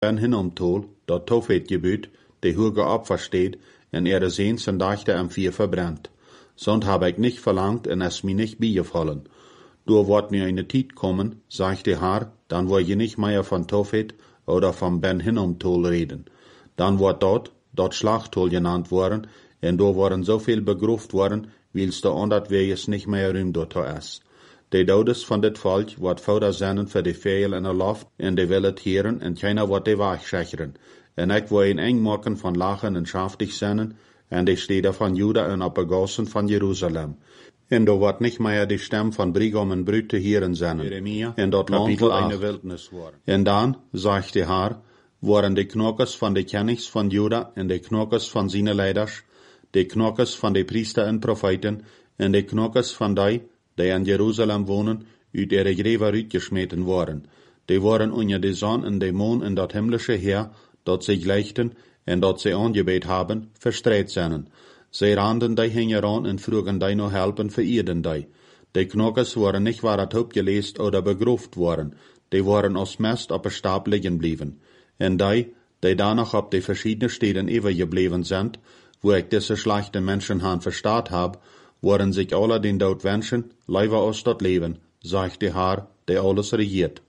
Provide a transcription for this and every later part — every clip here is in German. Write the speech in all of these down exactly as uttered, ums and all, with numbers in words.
Ben Hinnomtol, dat Tofetgebiet, de hoge Opfer steht, en ihre Sehnsen dachte am vier verbrennt. Sonst habe ich nicht verlangt en es mir nicht beigefallen. Du wird mir eine Tijd kommen, sagte Haar, dann wird je nicht mehr von Tofet oder von Ben Hinnomtol reden. Dann wird dort, dort Schlachttol genannt worden, en do worden zoveel begruft worden, wils de ondert wees nicht mehr ruim dort is. De dodes van dit volk wordt fouder zenden voor de veel in de loft, en de wil het heren, en keiner wordt de waag schecheren. En ik wil een eng maken van lachen en schaftig zenden, en de steden van Juda en opgegossen van Jeruzalem. En do wordt niet meer de stem van Brigom en Brut te heren zenden. Jeremia, en dat land wil eine wildnis worden. En dan, sagte Haar, worden de knokkers van de kennigs van Juda en de knokkers van zijn leiders, de knokkers van de priester en profeten, en de knokkers van die, die in Jeruzalem wonen, uit ihre Gräber uitgesmeten worden. Die worden onder de zon en de maan en dat himmlische Heer, dat zich leichten en dat zij aangebeet hebben, verstrijd zijn. Zij randen die hingen aan en vroegen die nog helpen verirden die. Die knokkers worden niet waar het opgeleest oder begroefd worden, die worden als mest op een stapel liggen blijven. En die, die dan nog op de verschiedene steden overgebleven zijn, wo ik deze slechte mensen han verstaat heb, worden sich alle den Tod wünschen, lieber aus dat Leben, sagt der Herr, der alles regiert.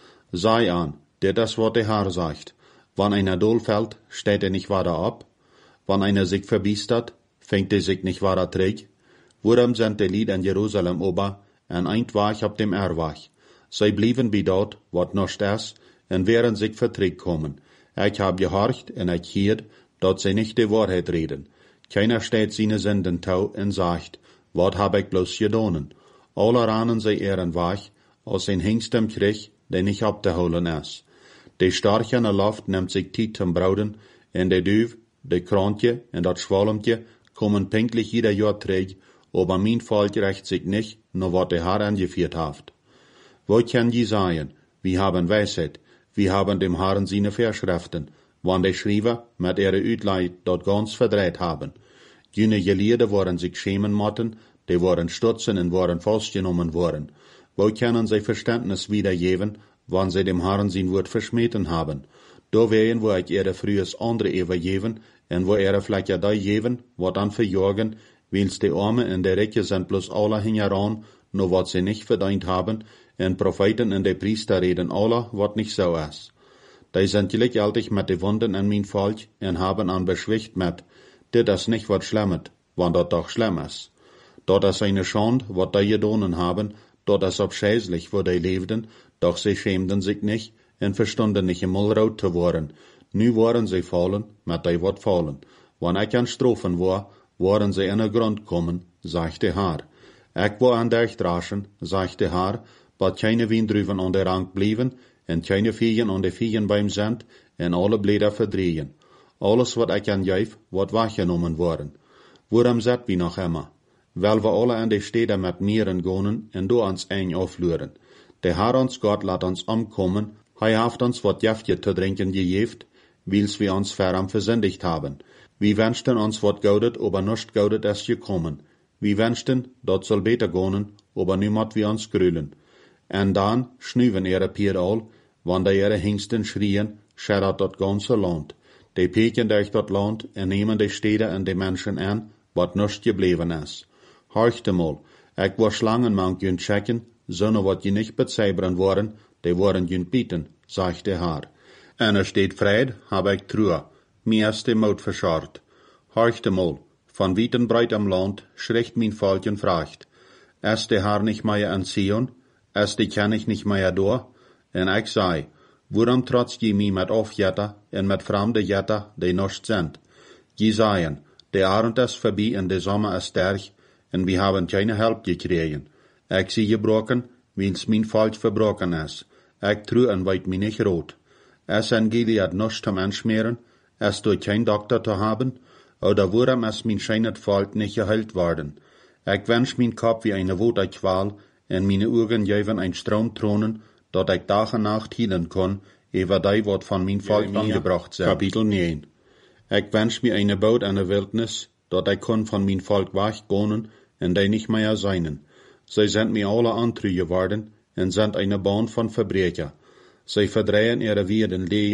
Sei an, dit ist, was der Herr sagt. Wann einer dohl fällt, steht er nicht weiter ab. Wann einer sich verbiestert, fängt er sich nicht weiter träg. Worum sind die Lied in Jerusalem ober, en eindwach ab dem Erwach. Sie blieben wie dort, wat noch ist, en werden sich verträg kommen. Ich hab gehorcht, en ich hiert, dat sie nicht die Wahrheit reden. Keiner steht seine Sünden tau en sagt, wat hab ich bloß gedonen? Alle ranen sie ihren Wach, als ein Hengst im Krieg, der nicht abzuholen ist. De Starche in der Luft nimmt sich Tijd zum Brauden, en de Duw, de Krantje en dat Schwalmtje kommen pünktlich jeder Jahr träg, aber mein Volk rächt sich nicht, nur wat der Herr angeführt haft. Wo kann je sagen, wir haben Weisheit, wir haben dem Herrn seine Verschriften, wann die Schreiber mit ihrer Uitleid dort ganz verdreht haben. Jene Gelehrte worden sich schämen motten, die worden stutzen und worden festgenommen worden. Wo können sie Verständnis wiedergeben, wann sie dem Herrn sein Wort verschmähten haben? Da wären, wo ich ihre frühes andere übergeben, und wo ihre vielleicht ja da geben, wat dann verjagen, wils die Arme und die Recke sind bloß alle hingeran, nur wat sie nicht verdient haben, und Propheten und die Priester reden alle, wat nicht so ist. Die sind gleichzeitig mit den Wunden in mein Volk und haben an beschwicht mit, dit ist nicht wat schlemmet, wann dat doch schlimm ist. Dort ist eine Schande, wat die gedonen haben, dort ist abscheußlich, wo die lebten, doch sie schämten sich nicht und verstunden nicht im rot zu worden. Nu waren sie fallen, mit die wat fallen. Wann ich an Strophen war, waren sie in den Grund kommen, sagte Haar. Ich war an der Straßen, sagte Haar, bat keine Windrüven an der Rang blieben, und keine Viehen an der Viehen beim sind, und alle Blätter verdrehen. Alles wat ich an geef, wat weggenommen worden. Worum zet wie noch immer? Weil wir alle an die Städte mit Mieren gonen en do ans eng auflüren. Der Herr uns Gott laat uns umkommen, hij haft uns wat Jäftje zu trinken gegeft, wils wir uns verram versündigt haben. Wir wünschten uns wat gaudet, aber nicht gaudet ist gekommen. Wir wünschten, dort soll beter gonen, aber niemand wir uns grülen. En dan schnüven ihre Pier all, wann de ihre Hengsten schrien, scherrat dat ganze Land. Die peken durch dat Land en nemen die Städte en die Menschen an, wat nicht gebleven is. Horchte mal, ich war Schlangenmann jünt checken, sonne wat je nicht bezeibren worden, die waren jünt bieten, sagt der Herr. En er steht Fried, hab ich Truhe, mir ist die Maut verscharrt. Horchte mal, von witen breit am Land, schrecht mein Volk fragt, ist der Herr nicht mehr an Zion, ist die König nicht mehr da? En ich sei, worum trotzt je mi mit Aufjetter en mit fremde Jetter, die nicht sind? Je seien, der Abend ist vorbei en der Sommer ist sterch, en wir haben keine Help gekriegen. Ich sie gebrochen, wie's mein Volk verbrochen ist. Ich true en weit mi nicht rot. Es en Gilead nicht zum Anschmieren, es durch kein Doktor zu haben, oder worum ist mein scheinet Volk nicht geheilt worden. Ich wünsch mein Kopf wie eine Wut Qual, en meine Augen geben ein Strom tronen, dat ich Tag und Nacht hielen kann, über die, wat von mein Volk Jeremia, angebracht sind. Kapitel neun. Ich wünsch mir eine Boot an der Wildnis, dat ich kann von mein Volk weggonen, en die nicht mehr seinen. Sie sind mir alle antrü geworden, en sind eine Bahn von Verbrecher. Sie verdrehen ihre Werden lehen,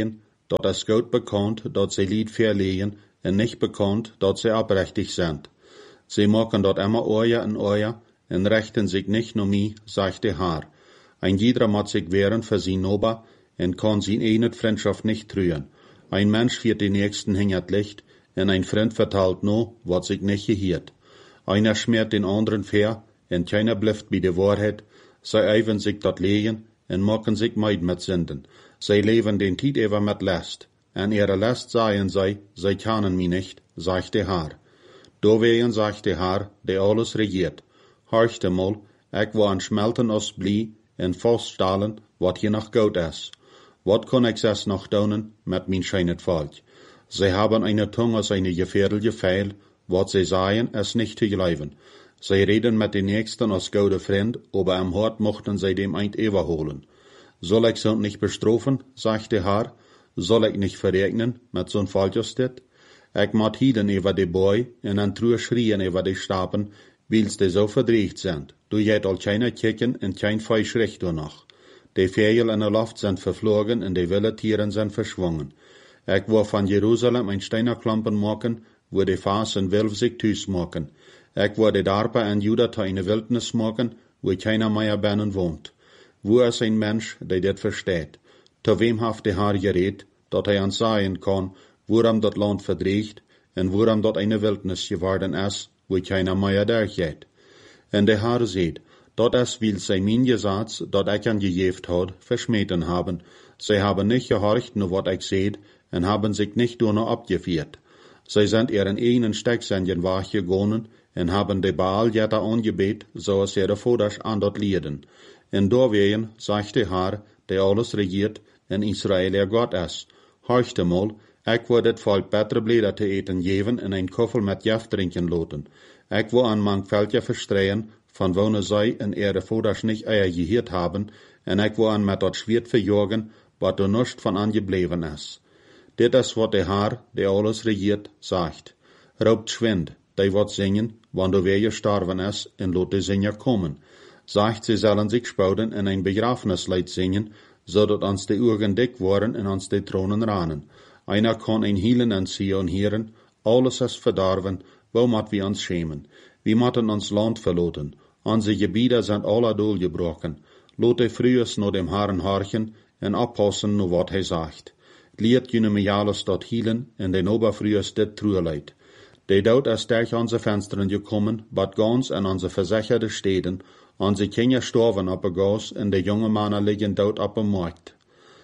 dat es Gott bekannt, dat sie Lied verlegen, en nicht bekannt, dat sie abrechtig sind. Sie machen dat immer euer en euer, en rechten sich nicht nur mi, sagt der Herr. Ein jeder moet sich wehren für sie Nober, en kann sie eine Freundschaft nicht trühen. Ein Mensch führt den Nächsten hingert Licht, en ein Freund vertalt no, wat sich nicht gehiert. Einer schmiert den anderen fair, en keiner blifft bei der Wahrheit. Sie eiven sich dat legen, en machen sich meid mit Sünden. Sie leben den Tiet ever mit Last. En ihre Last seien sie, sie kennen mi nicht, sagt der Herr. Dowegen sagt der Herr, der alles regiert. Horchte mal, ich wo an Schmelten aus Blie, en feststellen, wat hier noch gut ist. Wat kann ich es noch tun mit min scheinet Volk? Sie haben eine Zunge als eine gefährliche Pfeil, wat sie sagen, es nicht zu glauben. Sie reden mit den Nächsten als gute Freund, aber am Hort mochten sie dem eint überholen. Soll ich so nicht bestrafen, sagt der Herr, soll ich nicht verregnen mit so'n Volkes dit? Ich mat hieden über die Boy en an Truhe schrien über die Stapen, wils die so verdreht sind. Du jet al keine Kicken en kein Feusch recht noch. Die Vögel in der Luft sind verflogen en die wilde Tieren sind verschwungen. Ich wo von Jerusalem ein Steinerklampen machen, wo die Faas en Wilf sich tüß machen. Ich wo die Darpa en Juda ta eine Wildnis machen, wo keiner mehr binnen wohnt. Wo ist ein Mensch, der dit versteht? To wem haft der Herr geredet, dat hij ans sagen kann, woran dat Land verdreigt, en woran dat eine Wildnis geworden ist, wo keiner mehr durchgeht. En der Herr seht, dat es will sei min Gesatz, dat ich an gejeft hat, verschmähten haben. Sie haben nicht gehorcht, nur wat ich seht, en haben sich nicht nur noch abgeführt. Sie sind ihren eigenen Stecksendjen wachgegangen, en haben de Baal jetta angebet, so als ihre Voders an dort lieden. En doorwegen, sagt der Herr, der alles regiert, en Israel ihr Gott ist. Horchte mal, ich wo dit Volk betere Bläder te eten geven en ein Koffel mit Jaft trinken loten. Ich wo an mang Veldje verstreien, von wo zij en ihre Voders nicht eier gehiert haben, en ich wo an met dat Schwert verjorgen, wat er nicht von angebleven ist. Dit is wat der Herr, der alles regiert, sagt. Raubt schwind, die wat singen, wann du wer gestorben ist, en lot die Singer kommen. Sagt, sie sollen sich spouden en ein Begrafenislied singen, so dat ans de Augen dick worden en ans de Thronen ranen. Einer kann ein Hielen en Sion hören, alles ist verdorben, wo mat wir uns schämen. Wir matten uns Land verloten, unsere Gebiete sind alle durchgebrochen. Lote frühes no dem Herrn horchen en abpassen no wat hij sagt. Lied jene me alles dort hielen en den oberfrühes dit trueleid. De dood is durch onze Fenstern gekommen, bad ganz en onze versicherde Städten, onze Kinder storven op de Gas en de jonge Männer liegen dood op de Markt.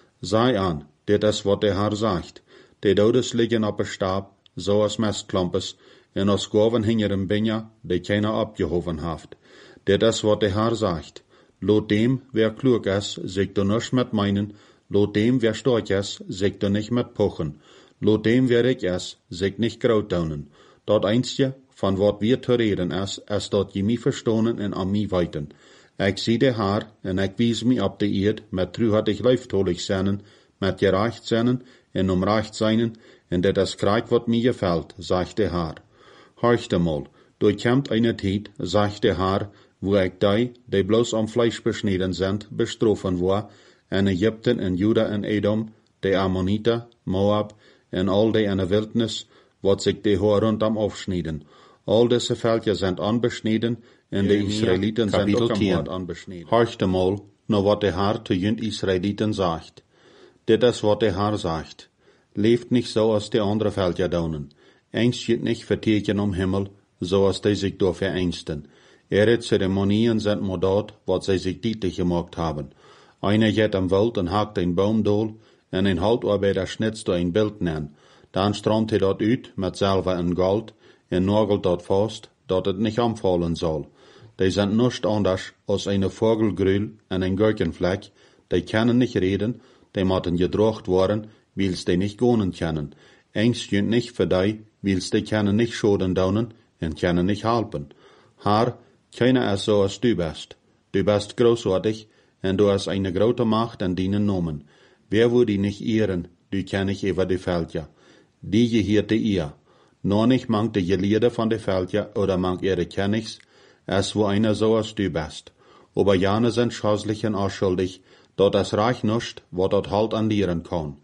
Sei an, dit is wat der Herr sagt. De dodes liegen op de Stab, so als Mestklompes, en als Gorven hinger im Binja, de keiner abgehoven haft. Dit is wat der Herr sagt. Lot dem, wer klug is, sich du nisch mit meinen, lot dem, wer stark is, sich du nicht mit pochen. Lot dem, wer rik is, sich nicht graut daunen. Dat einstje, van wat wir te reden is, is dat je mi verstonen en an mi weiten. Ik zie de Haar, en ik wies mi op de eerd, met truhartig leiftolig zijn, met gerecht zijn, en omrecht zijn, en dat is krijg wat mi gefällt, zegt de Haar. Horchte mal, durchkämmt eine tijd, zegt de Haar, wo ik die, die bloß am Fleisch beschneden sind, bestrofen war, en Ägypten en Juda en Edom, de Ammoniter, Moab, en al die in de Wildnis, wat zich de Hoor rondom afschneden. Al deze veldje zijn anbeschneden, en de Israëlieten zijn ook am Hoort anbeschneden. Horchte mal, no wat de Herr te jünd Israëlieten sagt. Dit is wat de Herr sagt. Leeft nicht so als die andere veldje daunen. Einst jit nicht verteken om Himmel, so als die sich door vereinsten. Ihre Zeremonien sind mo dat, wat zij sich dienlich gemacht haben. Einer jet am Wald en hakt ein Baum dool, en ein Haltarbeiter schnitzt ein Bild nen. Dan stroomt hij dat uit, met zilver en gold, en nagelt dat vast, dat het nicht anfallen soll. Die sind nichts anders als eine Vogelgrühl en ein Gurkenfleck, die können nicht reden, die moeten gedrocht worden, wils die nicht gonen können. Engst jünt nicht für die, wils die können nicht schoden daunen, en können nicht helpen. Haar, keiner ist so als du bist. Du bist großartig, en du hast eine grote Macht an deinen Nomen. Wer würde die nicht ehren, du kenn ich über die Veldja. Die gehierte ihr. Nur nicht mangt die Gelierde von de Veldja oder mangt ihre Kennigs, es wo einer so als du bist. Aber jane sind schäuslich und unschuldig, dort das Reich nuscht, wo dort halt an lieren kann.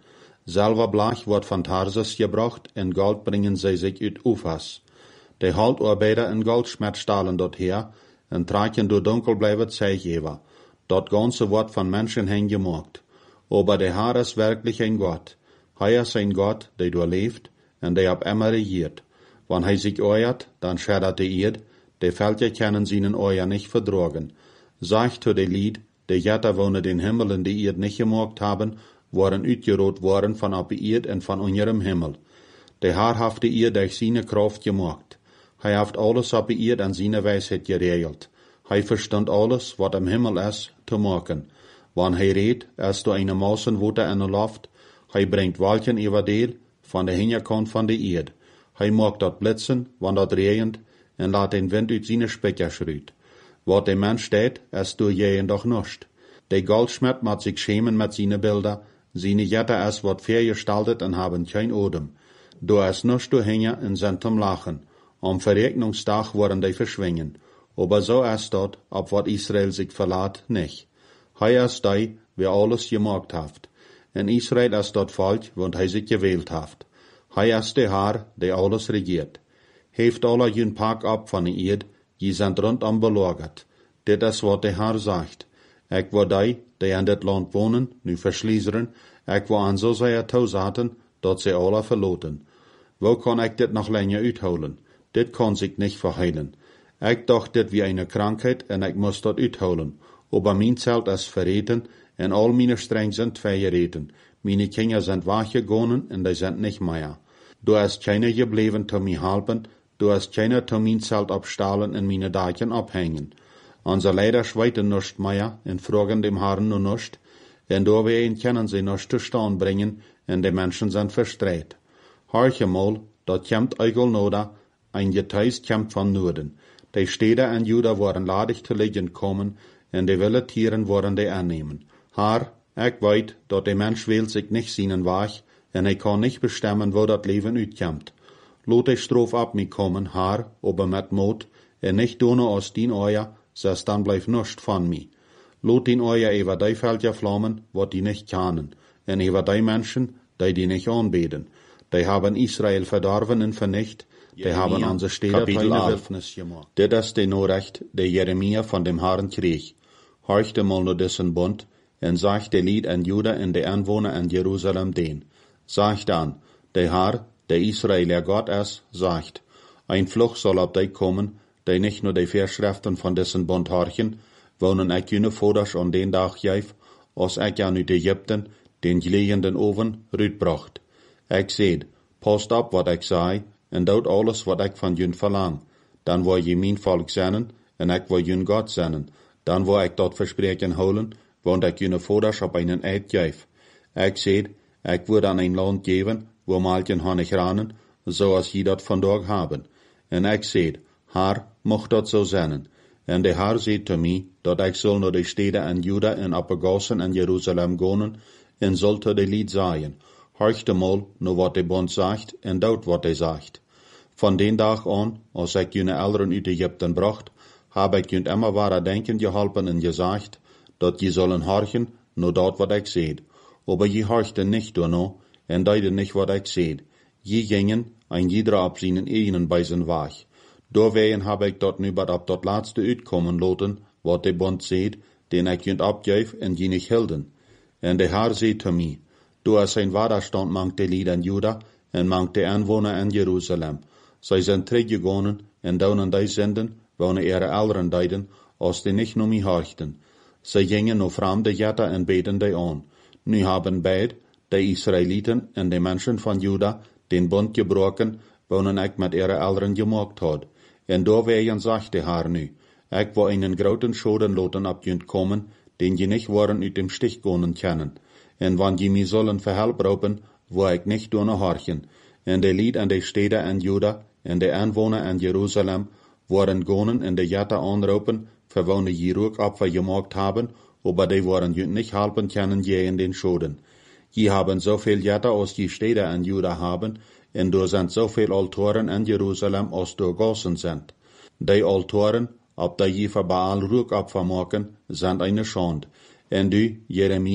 Silberblech wordt van Tarsus gebracht en Gold bringen zij zich uit Ufas. De Haldarbeiter in Goldsmith stalen dort her en traken door donkel blijven Zeigever. Dat ganze wordt van Menschen heen gemaakt. Aber der Herr ist wirklich ein Gott. Hij is ein Gott, der doorleeft en der op immer regiert. Wann hij sich euert, dann schädert de Erd, de Völker können seinen Euer nicht verdragen. Sagt zu de Lied, de Jätter wohnen den Himmel in die Erd nicht gemaakt haben, waren uitgerot worden van op de Erd en van unserem Himmel. De Herr heeft de Erd durch seine Kraft gemaakt. Hij heeft alles op de Erd an seine Weisheit geregelt. Hij verstand alles, wat im Himmel is, te maken. Wann hij redt, is door eine Mausenwote in de Luft, hij brengt Wolken über deel, van de hinterkant van de Erd. Hij maakt dat blitzen, wann dat regent, en laat den Wind uit seine Specker schruit. Wat de mens steht, is door jeden doch nicht. De Goldschmied moet sich schämen met seine Bilder, seine Jätter is wat vergestaltet en haben kein Odem. Do is nichts door hingen en zijn zum Lachen. Am Verregnungstag worden die verschwingen. Aber so is dat, op wat Israel sich verlaat, nicht. Hij is die, wer alles gemaakt heeft. En Israel is dat Volk, want hij zich gewählt heeft. Hij is de Herr, der alles regiert. Heeft alle jun Park ab van de Erd, je zijn rondom belagert. Dit is wat de Herr sagt. Ik wil die, die in dit land wonen, nu verschliezeren. Ik wil aan zo zeer toezaten, dat ze alle verloten. Wo kan ik dit nog länger uithouden? Dit kan zich niet verheilen. Ik dacht dit wie eine Krankheit en ik moest dat uithouden. Aber mijn Zelt is verreten en al meine Streng sind vergereten. Meine Kinder sind weggegangen en die sind nicht mehr. Du hast keiner gebleven te mij helpen, du hast keiner te mijn Zelt abstahlen en meine Daken abhängen. Unser Leider schweiten nicht mehr en fragen dem Herrn nur nicht, en door wij kennen sie nicht zu staan bringen en de Menschen sind verstreit. Horche mal, dat kämmt eigel noda, ein Geteis kämmt van Norden. Die Städte en Juda worden ladig te liggen kommen, en de wilde Tieren worden die annehmen. Haar, ik weet dat de mens wählt sich nicht seinen Weg, en hij kan nicht bestemmen wo dat Leben uitkomt. Lot de Strof ab mi kommen, haar, aber met Mut, en nicht donen aus dien Euer, zes dan blijft nichts van mi. Lot dien Euer über die Völker flammen, wat die nicht kennen, en über die Menschen, die die nicht anbeten. Die haben Israel verdorven en vernicht, die haben onze Städte Wildnis gemacht. Dit is de Nachricht, die Jeremia von dem Herrn krieg. Horchte mal nur dessen Bund, en sagt de Lied an Juda en de Anwohner in Jerusalem den. Sagt dann, der Herr, der Israeler Gott ist, sagt, ein Fluch soll auf dich kommen, der nicht nur die Verschriften von dessen Bund horchen, wonen ich jene Voders an den Tag jäf, als ich an Ägypten den geliehenden Oven rütbracht. Ich seht, passt ab, wat ich sei, en dout alles, wat ich von jün verlang. Dan wil je mijn volk zijn, en ik wil jün Gott zijn. Dan wil ik dat verspreken houden, want ik june Voders op einen Eid geef. Ik zeid, ik wil aan een land geven, wo malken Honig ranen, zoals je dat vandaag haben. En ik zeid, Haar, mocht dat zo zijn. En de Haar zeid te mij, dat ik zal naar de steden in Juda en op de gassen in Jeruzalem gaan, en zal te de lied zaaien. Horchte mal, nur wat de Bond sagt, en dout wat hij zegt. Van den Tag an, als ik june Eltern uit Ägypten bracht, heb ik jun immer wahre denken geholpen en gesagt, dat je sollen horchen, nur dat wat ik zeid. Aber je horchte nicht daarno, en deiden nicht wat ik zeid. Je gingen, ein jeder op zijn eigenen bij zijn weg. Doorwegen heb ik dat nu wat op dat laatste uitkomen laten, wat de Bond zeid, den ik jun opgeef en je niet hielden. En de Herr zeid te mij, du is een wederstand mangt de Lied in Juda, en mangt de Anwohner in Jerusalem. Zij zijn teruggegaan, en daunen die zenden, wonen ihre Eltern deiden, als die nicht nur mich horchten. Zij gingen nur fremde Jätter en beten die an. Nu haben beid, die Israeliten en de Menschen von Juda, den Bund gebroken, wonen ik met ihre Eltern gemaakt had. En doorwegen zegt de Herr nu, ik wil einen groten Schoden laten op jund komen, den je nicht waren uit dem Stich gaan kennen. En wann je mij zullen verhelp roepen, wil ik nicht door horchen. En de Lied en de steden in Juda, en de Anwohner in Jerusalem, worden gonen en de Jätter anroepen, verwonen je ook Opfer gemaakt haben, aber die waren je nicht helpen können je in den Schoden. Je haben so viel Jätter als die Städte in Juda haben, en door sind so viel Altoren in Jerusalem als door Gassen sind. Die Altoren, ob die je für Baal Ruckopfer machen, sind eine Schande. En du, Jeremia,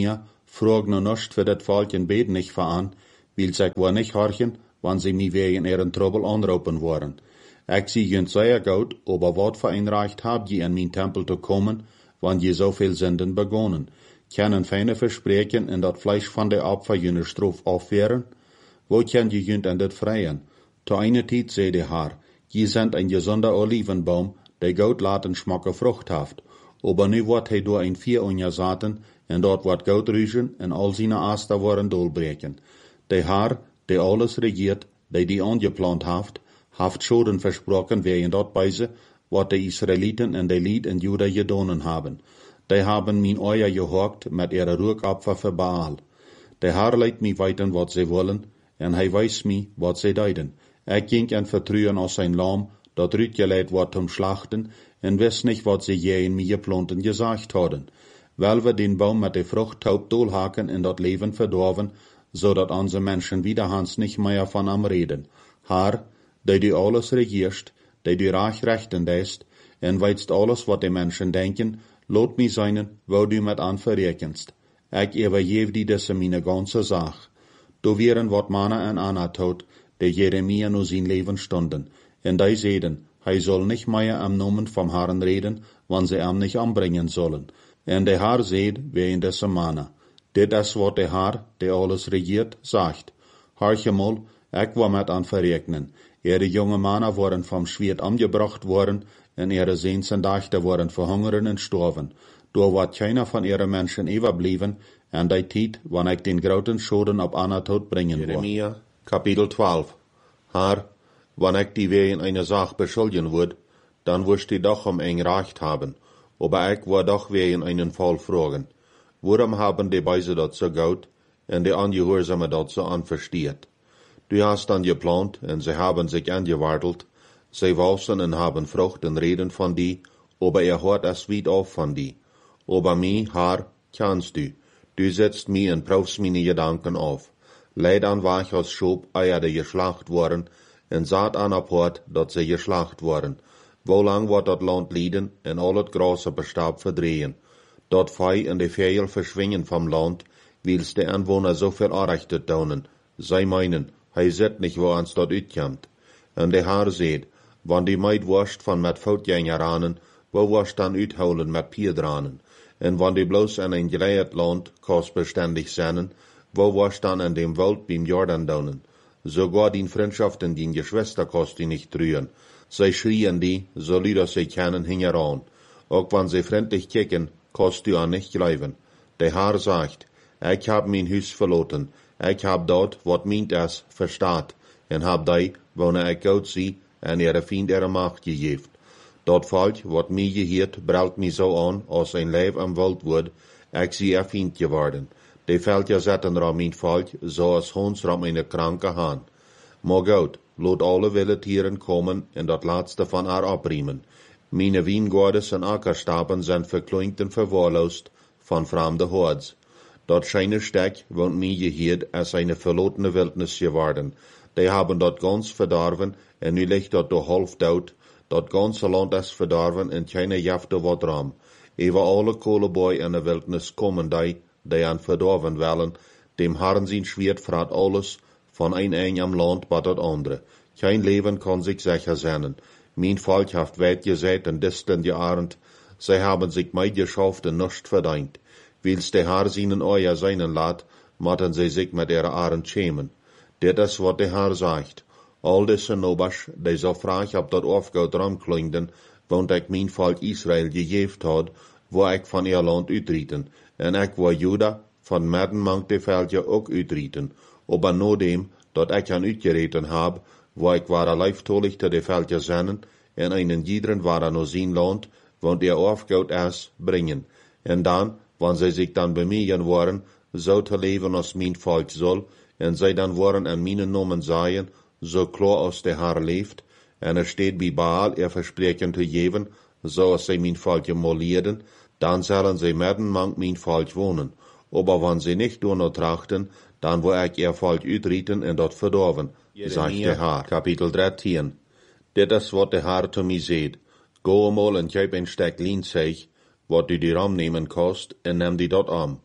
Frag nu nicht für dat Volk in Beten nicht veran, weil sie war nicht horchen, wann sie mi wegen ihren Trouble anropen waren. Ich sie jünt sehr gut, aber wat für ein Recht habt ihr in mein Tempel zu kommen, wann je so viel Sünden begonnen? Können feine Versprechen in dat Fleisch von der Opfer jüne Strof aufwehren? Wo kann je jünt an dat freien? To eine Tijd sei der Herr, je sind ein gesunder Olivenbaum, der Gott laten schmacke Frucht haft. Aber nu wordt hij door een vier onjazaten, en dort wordt Gott rüschen, en al seine Aster worden dolbreken. Der Herr, der alles regiert, der die angeplant haft, haft Schoden versprochen, wer in dort beise, wat de Israeliten en de Lied in Juda gedonen haben. Die haben min Euer gehorkt mit ihrer Ruhkopfer für Baal. Der Herr leidt mi weiten, wat sie wollen, en hij weiß mi, wat sie deiden. Er ging en vertrüen aus sein Lamm, dat rütgeleid wordt zum Schlachten, en wist nicht, wat sie je in mir geplanten gesagt hadden. Weil wir den Baum mit der Frucht taub dolhaken en dat Leben verdorven, so dat onze Menschen wiederhans nicht mehr von am reden. Herr, der du alles regierst, der du reich rechten lässt, en weißt alles, wat die Menschen denken, lot mi seinen, wo du mit an verrekenst. Ich übergebe die desse meine ganze Sach. Du wären wat Mana en Anna tot, der Jeremia nur sein Leben stunden. En die seden, hij soll nicht mehr am Namen vom Herrn reden, wann sie am nicht anbringen sollen. En der Herr seht, wer in desse Mana. Dit is wat der Herr, der alles regiert, sagt. Horche mal, ich war mit an verregnen. Ihre junge Männer waren vom Schwert angebracht worden, en ihre Sehns und Dächter waren verhungern und storven. Da war keiner von ihren Menschen überblieben, en die Tijd, wann ich den großen Schoden op Anatot bringen wollte. Jeremia, Kapitel zwölf. Herr, wann ich die wegen einer Sache beschuldigen würde, dann wirst du doch um ein Recht haben, aber ich war doch wegen einen Fall fragen. Warum haben die Beise dat so gut, en die Angehorsame dat so anversteht? Du hast dann geplant, en sie haben sich angewartelt, sie wausen en haben Frucht en reden von die, aber er hört es weit auf von die. Aber mi, Herr, kannst du, du setzt mi en prüfst meine Gedanken auf. Leid an war ich als Schob, eier die geschlacht worden, en saat an aport, dat sie geschlacht worden. Wo lang wird dat Land lieden, en al het große Bestab verdrehen. Dat Fei en de Vögel verschwingen vom Land, wils de Anwohner so viel Anrechte taunen. Zij meinen, hij zit nicht, wo ans dat uitkomt. En de Herr seht, wann die Meid wascht van met Voetgängeranen, wo wascht dan uithouden met Pierdranen. En wann die bloos in een geleid Land kostbeständig zijn, wo wascht dan in dem Wald beim Jordan daunen. Sogar die Freundschaften, die Geschwister kost die nicht trühen. Zij schrien die, so lieder sie kennen, hingeran. Auch wann sie freundlich kicken, kost du an nicht glauben. Der Herr sagt, ich hab mein Haus verloten, ich hab dort, wat meint es, verstaat, en hab die, wonne ich Gott sie, en ihre Fiend ihre Macht gegeben. Dat Volk, wat mir gehiert, braucht mi so an, als ein Leib am Wald wird, ich sie ihr Fiend geworden. Die Völker zetten ra mein Volk, so als Hons ra meine kranke Haan. Maar Gott, lot alle wilde Tieren kommen, en dat laatste van haar abriemen. Meine Wiengardes en Ackerstaben zijn verkleint en verwahrloosd van vreemde Hords. Dat scheine Steck woont mir gehiert als eine verlotene Wildnis geworden. Die haben dat ganz verdorven, en nu ligt dat door half dood. Dat ganze Land is verdorven en keine jafte wat ram. Ewa alle kohleboy in de wildnis komen die, die aan verdorven willen. Dem Herrn zijn Schwert vraat alles, van een een am Land bat dat andere. Kein Leben kann sich sicher sein. Mein Volk haft weit gesät en disteln gearend. Sie haben sich meid geschafft en nicht verdient. Wils der Herr seinen Euer seinen lat, matten sie sich mit ihrer Arend schämen. Dit is wat der Herr sagt. Al diese Nobasch, die so frag ab dat aufgaut ramklingden, want ik mijn Volk Israel gegeeft had, wo ik van ihr Land uitrieten. En ik wo Juda, van midden mank de veldje ook uitrieten. Aber no dem, dat ik han uitgereten hab, wo ik ware leiftoligte de veldje zennen, en einen jiederen ware no zijn Land, want ihr aufgaut is, bringen. En dan, wann sie sich dann bemühen waren, so te leven als mijn Volk soll, en zij dan waren en mijn Nomen seien, so klar aus der Herr leeft, en er steht bij Baal, er versprechen te geven, so als sie mein Volk molierden, dann sollen sie midden mank mein Volk wohnen. Aber wenn sie nicht nur trachten, dann wo ich ihr Volk uitrieten en dat verdorven, sagt der Herr. Kapitel dreizehn. Dit is wat der Herr zu mir seht. Go mal en geib ein Steck Linzeug, wat du dir annehmen kost, en nimm die dort an.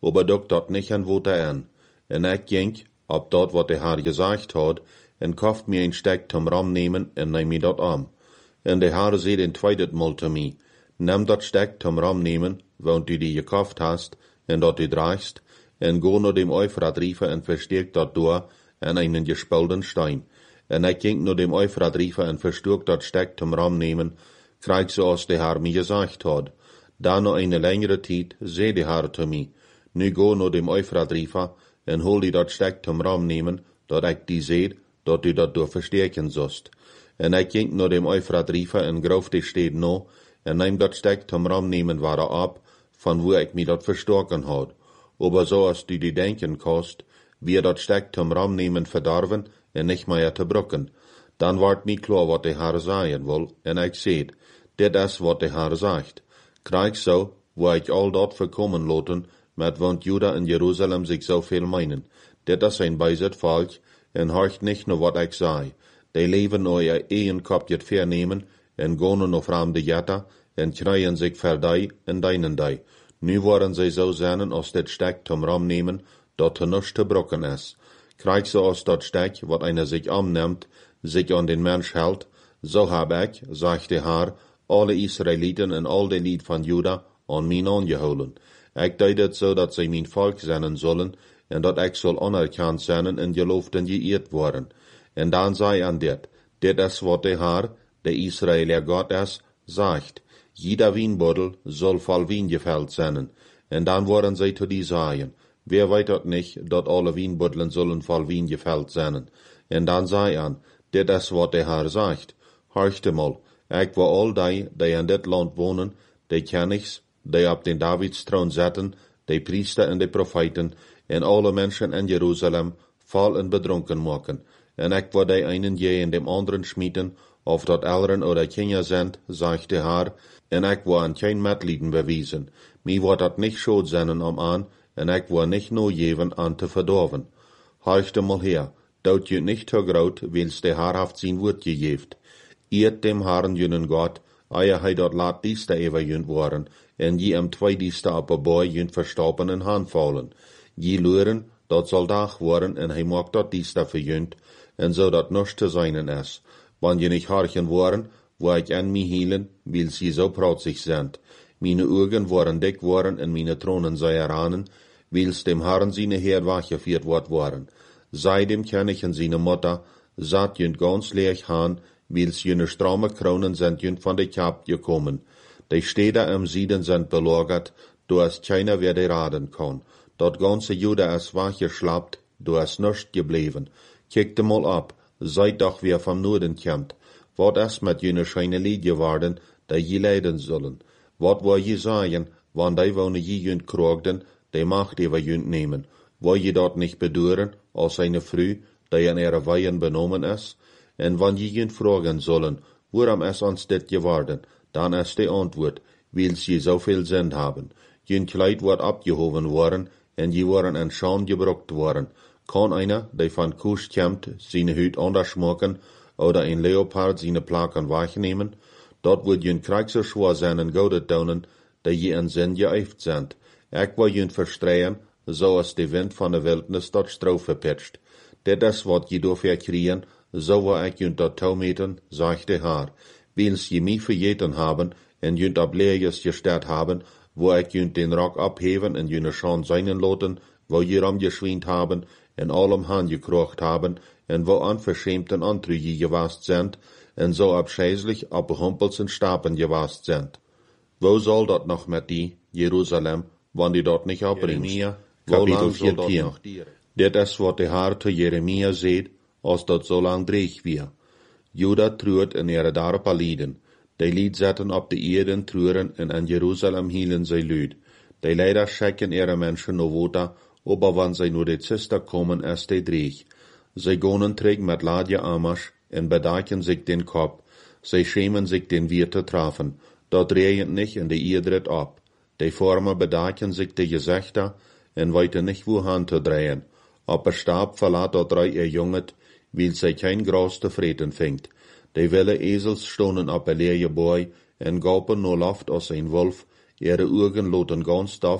aber doch dort nicht an Wote an. En ik ging, ob dort wat de Herr gesagt hat, en kauft mir ein Steck zum Ram nehmen en neem mi dort am. En de Herr seht ein zweitet Mal zu mi, nimm dat Steck zum Ram nehmen, want du die gekauft hast, en dort du dreigst, en go nur dem Euphrat riefen en verstärkt dort door en einen gespulten Stein. En ik ging nur dem Euphrat riefen en verstärkt dat Steck zum Ram nehmen, krieg so als de Herr mir gesagt hat. Da noch eine längere Zeit, seh de Herr zu mi, nu go nur dem Euphrat riefen, en hol die dat Steck zum Ram nehmen, dat ik die seht, dat du dat door verstärken sost. En ik ging nur dem Euphrat riefen en grof die steed no, en neem dat Steck zum Ram nehmen war er ab, van wo ik mi dat verstoken had. Aber so als du die denken kost, wie dat Steck zum Ram nehmen verdarven en nicht mehr te brucken. Dan ward mi klar wat de Herr sagen wil, en ik seht, dit is wat de Herr sagt. Krijg so, wo ik al dat verkommen loten, met want Juda en Jerusalem sich so viel meinen. Dit is ein beiset Volk, en horcht nicht nur wat ik sei. Die leven nur ihr een kopjet vernehmen, en gonen noch fram de jetta, en krijgen sich verdei en deinen dei. Nu worden zij zo zijn als dit Steck zum Ram nehmen, dat er nichts te brokken is. Krijg so als dat Steck, wat einer sich annimmt, sich an den Mensch hält, so hab ik, sagt de Herr, alle Israeliten en al de Lied van Juda an min aangeholen. Ik deed het zo dat zij mijn volk zijn zullen, en dat ik zal anerkend zijn en geloofd en geëerd worden. En dan zei aan dit, dit is wat de Herr, de Israëlier God is, sagt, jeder Wienbuddel soll voll Wien gefällt sein. En dan worden zij zu die sagen, wer weet dat nicht, dat alle Wienbuddelen sollen voll Wien gefällt sein. En dan zei aan, dit is wat de Herr sagt, horchte mal, ik wil al die, die in dit land wonen, die kennigs, die op den Davidstroon zetten, die priester en de profeten, en alle mensen in Jeruzalem, vol en bedronken maken. En ik wil die einen je in dem anderen schmieden, of dat Eltern oder Kinder sind, sagt de Herr, en ik wil aan geen medlieden bewijzen. Mi wordt dat nicht schuld zijn om aan, en ik wil nicht nur geven aan te verdorven. Horchte mal her, dout je nicht te groot, wils de Herr haft zijn woord gegeeft. Eert dem Herrn jünen Gott, eier hij dat laat dieste ever jünt worden, en je am twee dieste op een boy jünt verstoppen en handvallen. Je luren, dat zal dag worden, en hij maakt dat dieste verjünt, en zo dat nichts te zijn is. Wanneer je nicht harchen worden, wo ik an mi hielen, wil sie so protzig sind. Meine Augen worden dick worden, en meine Tronen sei eranen, wils dem Herrn seine Heer wachgeführt wort worden. Seitdem kenn ich en seine Mutter, satt jünt ganz leeg haan, wils jene stramme kronen sind jünt van de Kap gekommen. Die Städte am Süden sind belagert, du hast keiner wer de raden kann. Dat ganze Juda ist wachgeschlappt, du hast nichts geblieben. Kickte mal ab, seid doch wer vom Norden kommt. Wat is met jene scheine Lied geworden, die je leiden sollen? Wat wil je sagen, wann die wonen je jünt krogden, die Macht über jünt nehmen? Wil je dat nicht bedeuren, als eine Früh, die in ihre Weihen benommen ist? En wann je jünt fragen sollen, waarom is ons dit geworden, dan is die Antwort, weil sie so viel Sinn haben. Jünt Kleid wordt abgehoben worden, en je worden in Scham gebruckt worden. Kann einer, der van Kusch kommt, seine Hüt anders machen, oder ein Leopard seine Plaken wegnehmen? Dort wird jünt Kriegser schwor sein en goudet daunen, die je in Sinn geëift sind. Ik wil jünt verstreien, so als de wind van de wildnis dat stroof verpitcht. Dit is wat je door verkriegen, so wil ik jünt dat toumeten, sagt de Herr. Wils je mich vergeten haben, en jünt op leerjes gestert haben, wo ik jünt den Rock abheven en jüne Schaan seinen loten, wo je ram geschwient haben, en allem Hand gekrocht haben, en wo unverschämten Antrüge gewast sind, en so abscheißlich op behumpelsen Stapen gewast sind. Wo soll dat noch met die, Jerusalem, wann die dort nicht abbringst? Kapitel vierzehn. Dit is wat de Herr te Jeremia seht, als dat so lang dreig wir. Juda truert in ihre darpa lieden. Die Lied zetten op de Erden truren en in Jerusalem hielen zij luid. Die leider schecken ihre Menschen no wota, aber wann zij nur de Zister kommen, is die dreig. Zij gonen träg met Ladje Amasch en bedaken sich den Kopf. Zij schämen sich den Wier te trafen. Dat regent nicht in de Ierdrit ab. Die Former bedaken sich de Gezichter en weiten nicht wohan te drehen. Op een Stab verlaat dat drei ihr Junget, weil zij kein Gras te vreten vingt. Die wilde Esels stonen op een leerje boy en gaupen no Luft als een wolf, ihre Augen loten ganz dof,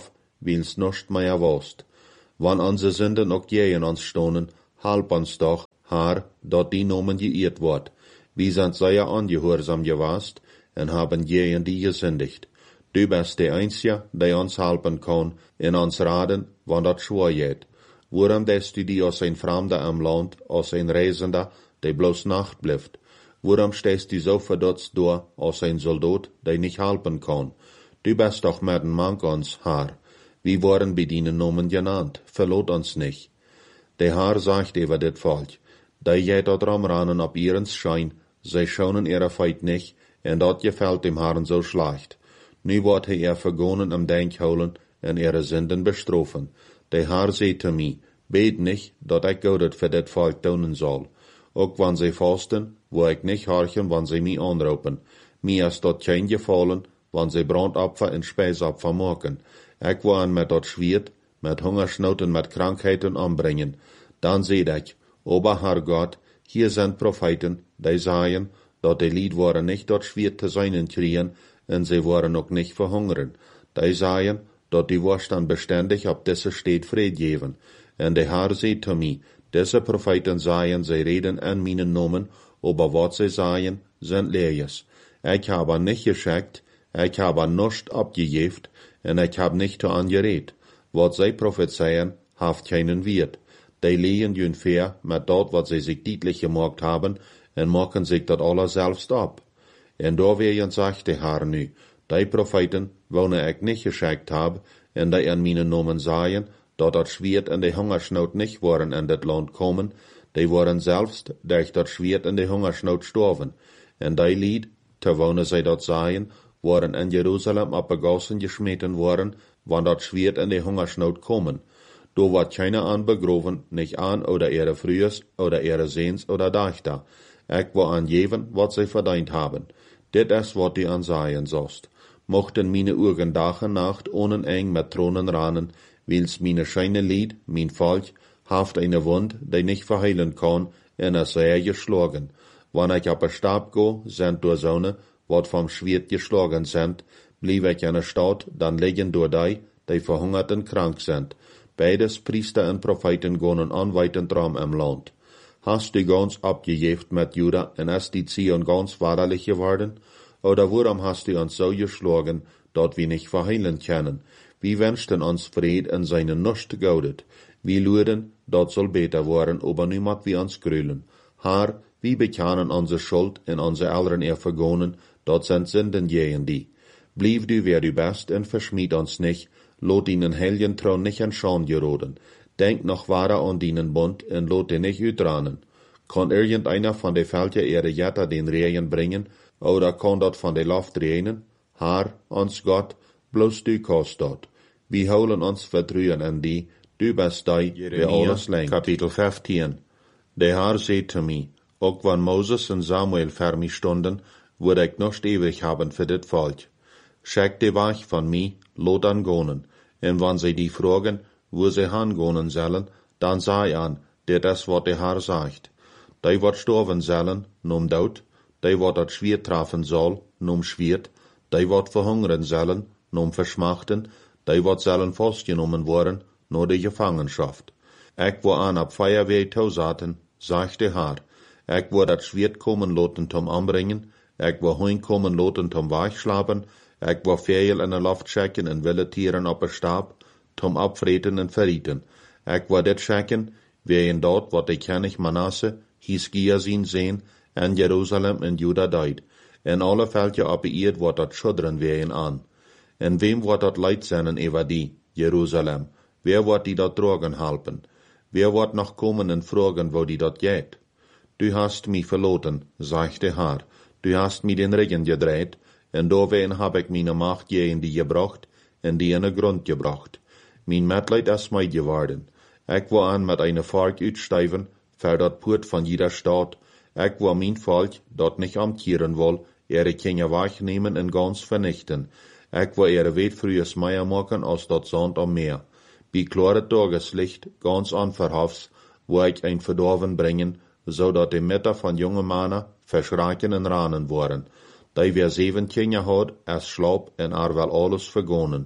wils nuscht mehr wost. Wann onze Sünden ook gegen ons stonen, halp ons doch, Herr, dat die Nomen geirrt wordt. Wir sind sehr ungehorsam gewast en haben gegen die gesündigt. Du bist der Einzige, der uns helfen kann, in uns raden, wann dat schwer geht. Warum lässt du die als ein Fremder am Land, als ein Reisender, der bloß Nacht bleibt? Warum stehst du so verdutzt da, als ein Soldat, der nicht helfen kann? Du bist doch mit dem Mann uns, Herr. Wir waren bei deinen Namen genannt, verlot uns nicht. Der Herr sagt über dit Volk, die geht dort rumrennen ab ihrens Schein, sie schonen ihre Feit nicht, en dat gefällt dem Herrn so schlecht. Nu wordt hij er vergonnen am Denk holen en ihre Sünden bestrafen. Der Herr sagt zu mir, bet nicht, dat ich Gott für dit Volk tun soll. Auch wann sie fasten, wo ich nicht horchen, wann sie mich anrufen. Mir ist dort kein gefallen, wann sie Brandopfer und Speisopfer machen. Ich will mit dort schwert, mit Hungersnot und mit Krankheiten anbringen. Dann seht ich, aber Herr Gott, hier sind Propheten, die sagen, dat die Lied waren nicht dort schwer zu sein kriegen, und sie waren auch nicht verhungern. Die sagen, dat die Wohlstand beständig ab diese Stadt Fried geben. Und der Herr sagt zu mir, diese Propheten sagen, sie reden an meinen Namen, aber was sie sagen, sind Leers. Ich habe nicht geschickt, ich habe nichts abgegeben, und ich habe nicht angeredet. Was sie prophezeien, haft keinen Wert. Die lehen jün fair mit dort, was sie sich deutlich gemacht haben, und machen sich dat alle selbst ab. En da werden sagt der Herr nu, die Propheten, wonen ich nicht geschickt hab, en die an meinen Namen sagen, dat dat Schwert und die Hungersnot nicht waren in dat Land kommen, die waren selbst durch dat Schwert und die Hungersnot storven. En die Lied, terwijl sie dat sagen, waren in Jerusalem abgegossen geschmeten worden, wann dat Schwert und die Hungersnot kommen. Da wird keiner anbegroven, nicht an oder ihre Frühes oder ihre Sehns oder Dächter. Ich will angeben, was sie verdient haben. Dit ist, was die ansagen sollst. Mochten meine Augen Tag und Nacht ohne eng mit Thronen rannen, wils meine scheine Lied, mein Volk, haft eine Wund, die nicht verheilen kann, in er sehr geschlagen. Wann ich ab der Stab go, sind durch Sonne, wat vom Schwert geschlagen sind, blieb ich in der Stadt, dann liegen durch die, die verhungert und krank sind. Beides Priester und Propheten gehen anweitend drum im Land. Hast du ganz abgejeft mit Juda und ist die Zion ganz wahrlich geworden? Oder warum hast du uns so geschlagen, dat wir nicht verheilen können? Wir wünschten uns Fried in seinen Nust gaudet. Wir luden, dat soll besser werden, aber niemand wie uns grülen. Herr, wir bekennen unsere Schuld und unsere Eltern er vergonnen, dat sind Sünden gegen die. Blieb du wer du bist und verschmied uns nicht, lot ihnen heiligen Thron nicht in Schande geraten. Denk noch wahrer an deinen Bund und lot den nicht utranen. Kann irgendeiner von den Völkern ihre Jätter den Regen bringen, oder kann dort von der Luft regnen? Herr, uns Gott, bloß du kannst dort. Wir holen uns Vertrauen in die, du bist die, der alles lenkt. Kapitel fünfzehn. Der Herr sagt zu mir, auch wenn Moses und Samuel für mich stunden, würde ich noch ewig haben für das Volk. Schick die Weg von mir, lot an gonen. Und wenn sie die fragen, wo sie hingehen sollen, dann sei an, das ist, was der Herr sagt. Die wird sterben sollen, num Tod, die wird das Schwert treffen soll, num Schwert, die wird verhungern sollen, num Verschmachten, die wird sollen festgenommen worden, nur die Gefangenschaft. Ich will an ab Feuerwehr tausaten, sagt der Herr. Ich will das Schwert kommen lassen zum Anbringen, ich will heim kommen lassen zum Wachschlafen, ich will Fehl in der Luft schicken und wilde Tieren auf der Stab, zum Abfreten und Verrieten. Ich will dit schicken, wie in dort, wat ich König Manasse, Hiskia sin sehen, in Jerusalem und Juda deid. In alle Völker ab ihr wird dat schudren wehen an. In wem wird dat Leid sein über die, Jerusalem? Wer wird die dort tragen helfen? Wer wird noch kommen und fragen, wo die dort geht? Du hast mich verloren, sagt der Herr. Du hast mir den Regen gedreht, und dawein hab ich meine Macht gegen die gebracht, und die in den Grund gebracht. Mein Mitleid ist mir geworden. Ich will an mit einer Volk utsteiven, für dat Port von jeder Stadt. Ich will mein Volk, dat nicht amtieren will, ihre Kinder wegnehmen und ganz vernichten. Ich will ihre Welt frühes mehr machen als dat Sand am Meer. Bei klare Tageslicht, ganz unverhoffs, wo ich ein Verdorven bringen, so dat die Mütter von jungen Männern verschrecken und ranen worden. Die wer sieben Kinder hat, es schlapp und er will alles vergonnen.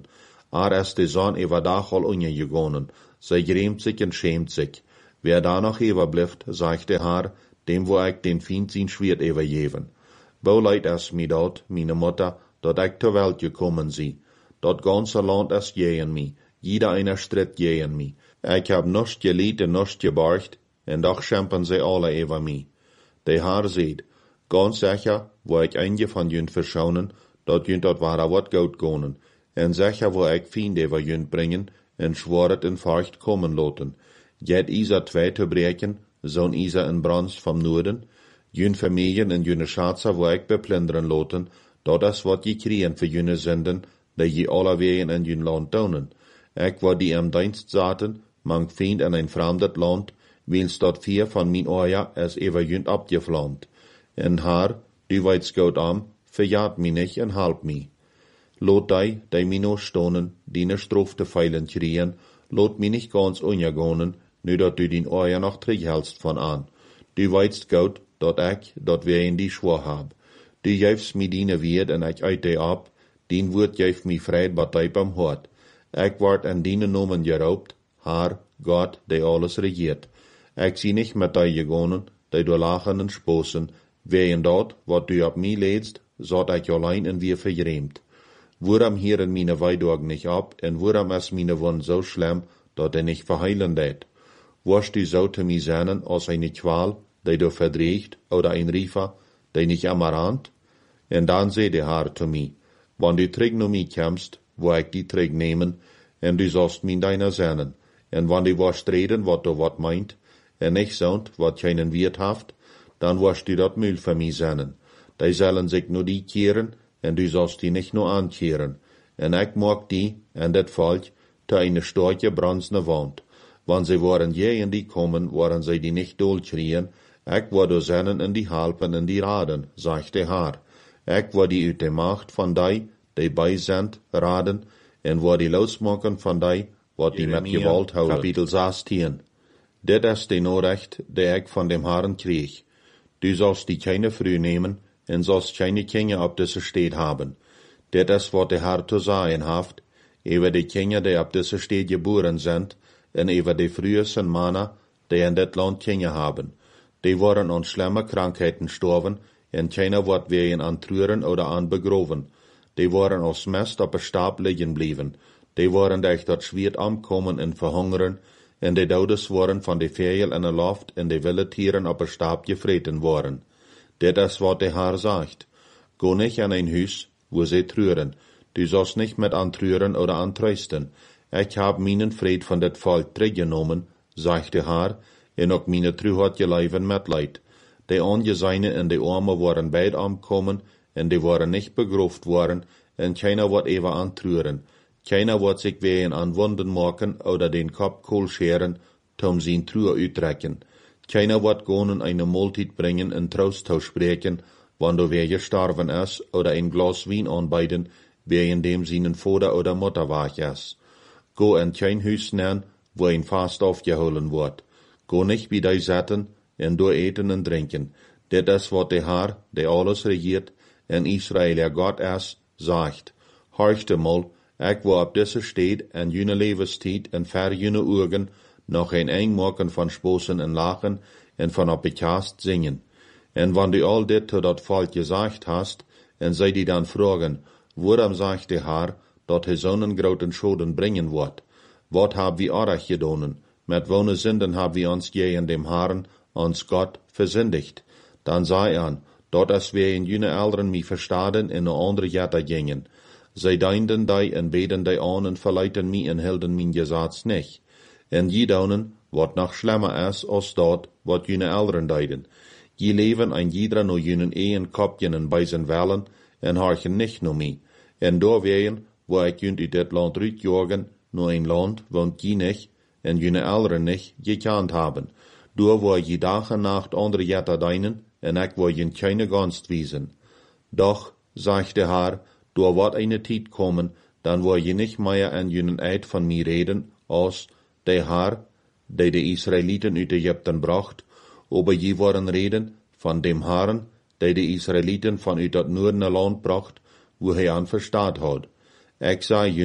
Ar is de zon ewa dag al ongegonen, zij grämt sich en schämt sich. Wer da noch überblieft, sagte haar, dem wo ik den Feind zijn Schwert übergeven. Bauleid is mi dort, meine Mutter, dat ik ter Welt gekommen zie. Dat ganze Land is gegen mi, jeder einer stritt gegen mi. Ik hab nichts geliet en nichts geborgt, en doch schämpen sie alle über mi. De haar seht, ganz sicher, wo ik einige von jün verschaunen, dat jün dat wahre wat goud gonen, en sicher wo ik Feind über jün bringen, en schworet in Furcht kommen loten. Jet Isa twee te breken, zo'n Isa in Brans vom Noorden, jün Familien en jüne Schatzer wo ik beplunderen loten, dat is wat je kriegen für jüne Sünden, die je alle wegen in jün Land tonen. Ik wo die am Dienst zaten, mang Feind in ein fremdet Land, wils dat vier von min Oja es ever jün abgeflammt. En haar, die weits goud am, verjaat mi nicht en halp mi. Lot dei, die mi no stonen, die ne strofte feilen kriegen, lot mi nicht ganz unjagonen, nu dat du din Oja noch terughältst von an. Du weitst goud, dat ik, dat wir in die schwor hab. Du jefst mi dine Wied en ik uit die ab, dien woord jef mi vreit wat hij am hart. Ik word en dine nomen geraubt, haar, Gott, die alles regiert. Ik zie nicht met die gegonen, die du lachen en sposen, wegen dat, wat du op mi leedst, zat ik allein en weer vergrämt. Waarom hieren mine Weidorg nicht ab, en waarom is mine Wund so schlimm, dat er nicht verheilen deed? Warst du so te mi seinen als eine Qual, die du verdreigt, oder ein Riefer, die nicht amarant? En dan zei de haar te mi, wann du terug naar mi kämst, wo ik die terug nemen, en du sollst min deiner seinen, en wann du warst reden, wat du wat meint, en nicht sound, wat keinen Wirt haft, dan warst du dat Müll für mi seinen. Die sollen sich nur die kehren, en du sollst die nicht nur ankehren. En ik mag die, en dat Volk, te eine storche bronzene Wand. Wann sie waren je in die kommen, waren sie die nicht dolchrien, ik war du sennen in die Halpen en die Raden, sagte haar. Ik war die uit de macht van die, die bij sind, raden, en war die losmaken van die, wat die met gewalt houden. Kapitel zestien. Dit is de Norecht, die ik van dem Haaren kreeg. Du sollst die keine früh nemen, en sollst keine Kinder op deze steed haben. Dit is wat de Haar te sagen haft, über die Kinder, die op deze steed geboren sind, en über die frühesten Männer, die in dit Land Kinder haben. Die waren an schlimme Krankheiten gestorben, en keiner wordt wegen an Trüren oder an begroven. Die waren als Mest op een Stab liegen blieben. Die waren durch dat Schwert ankommen en verhungeren, en die Dodes waren van de Vögel in de Luft en de wilde Tieren op een Stab gefreten worden. Dit is wat de Haar sagt. Go nicht an ein Hus, wo sie trüren. Du sollst nicht mit antrüren oder antrösten. Ich hab meinen Fried von dat Volk teruggenommen, sagte Haar, en ook meine Trü hat geleiven Mitleid. Die Angeseine en die Arme waren beid ankommen, en die waren nicht begruft worden, en keiner wird ever antrüren. Keiner wird sich wegen an Wunden machen oder den Kopf kohl scheren, tom sin Trühe uittrekken. Keiner wird gonen eine Multit bringen en Trost spreken, wann du wer gestorben is, oder ein Glas Wein anbeiden, wegen dem seinen Vater oder Mutter wach is. Go in kein Hus nennen, wo ein Fast aufgeholen wird. Go nicht wie die Setten, en door eten en drinken. Dit is wat de Haar, die alles regiert, en Israël ja Gott is, sagt. Horchte mal, ik wil op deze steed en june levenstijd en ver june ogen nog een eng maken van sposen en lachen en van op bekast zingen. En wann du al dit tot dat volk gesagt hast, en zij die dan vragen, waarom sagt de Haar, dat hij zo'n groten schoden brengen wordt? Wat hab wie arg gedonen? Met wone zinden hab wie ons je dem Haaren, ons Gott versündigt. Dan zei aan, dat als wij in jene Elderen mi verstaden in een andere Jette gingen. Zij deinden die en beden die aan en verleiten mi en hielden min Gesetz nicht. En je donen, wat nog schlimmer is als dat, wat jene Elderen deiden. Je leven ein jeder no jenen een kopjen en bij zijn wellen, en harchen nicht no mi. En doorwegen, wo ik junt uit dit land uitjagen, no een land, woont je nicht, en jene Elderen nicht, gekant haben. Door wo je dag en nacht andere Jette deinen, en ik wil je keine Gunst wiesen. Doch, sagte Haar, door wat eine Tijd kommen, dan wil je nicht mehr an jenen Eid von mir reden, als de Haar, die de Israeliten uit Egypten bracht, aber je worden reden von dem Haaren, die de Israeliten van uit dat noordene land bracht, wo hij aan verstaat had. Ik zei junt,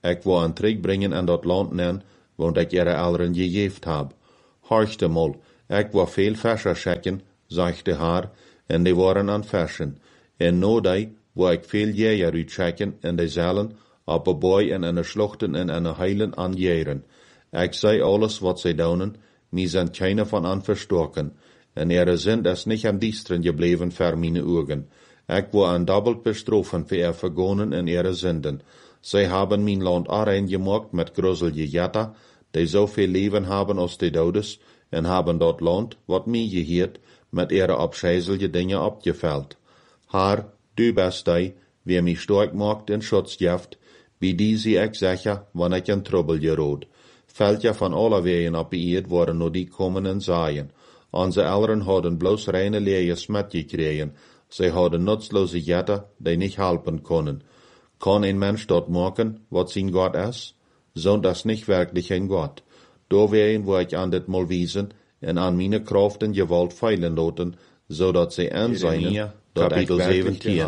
Ik wil een terugbrengen in dat land nen, want ik ihre Eltern gegeven heb. Horchte mal, ik wil veel Fischer schicken, sagte haar, en die waren aan Fischen. En no die wil ik veel Jäger uitschicken, en die zullen op een boy en in de schluchten en in de heilen aan jeren. Ik zei alles wat zij doen, mij zijn keine van aan verstoken, en ihre Sünd is nicht am diesteren gebleven voor mijn ogen. Ik wil een doppelt bestrafen voor ihr Vergonen en ihre Sünden. Zij hebben mijn land arrein gemaakt met gruselige Jätter, die zoveel leven hebben als de Dodes, en hebben dat land, wat mij geheert, met ihre abscheiselige dingen opgeveld. Haar, du bist die, wie mich stark maakt en Schutz geeft, bij die zie ik zeggen, wanneer ik in Trouble gerood. Veldje van alle wegen op de eerd worden nur die komen en zaaien. Onze Eltern hadden bloos reine leege smet gekregen, zij hadden nutzlose Jätter, die nicht helpen konden. Kann ein Mensch dort maken, wat zijn Gott is? Zo das nicht wirklich ein Gott. Da werden wo ich an dit mal wiesen, en an meine Kraft en Gewalt feilen laten, zodat zij in zijn, dat Kapitel zeventien.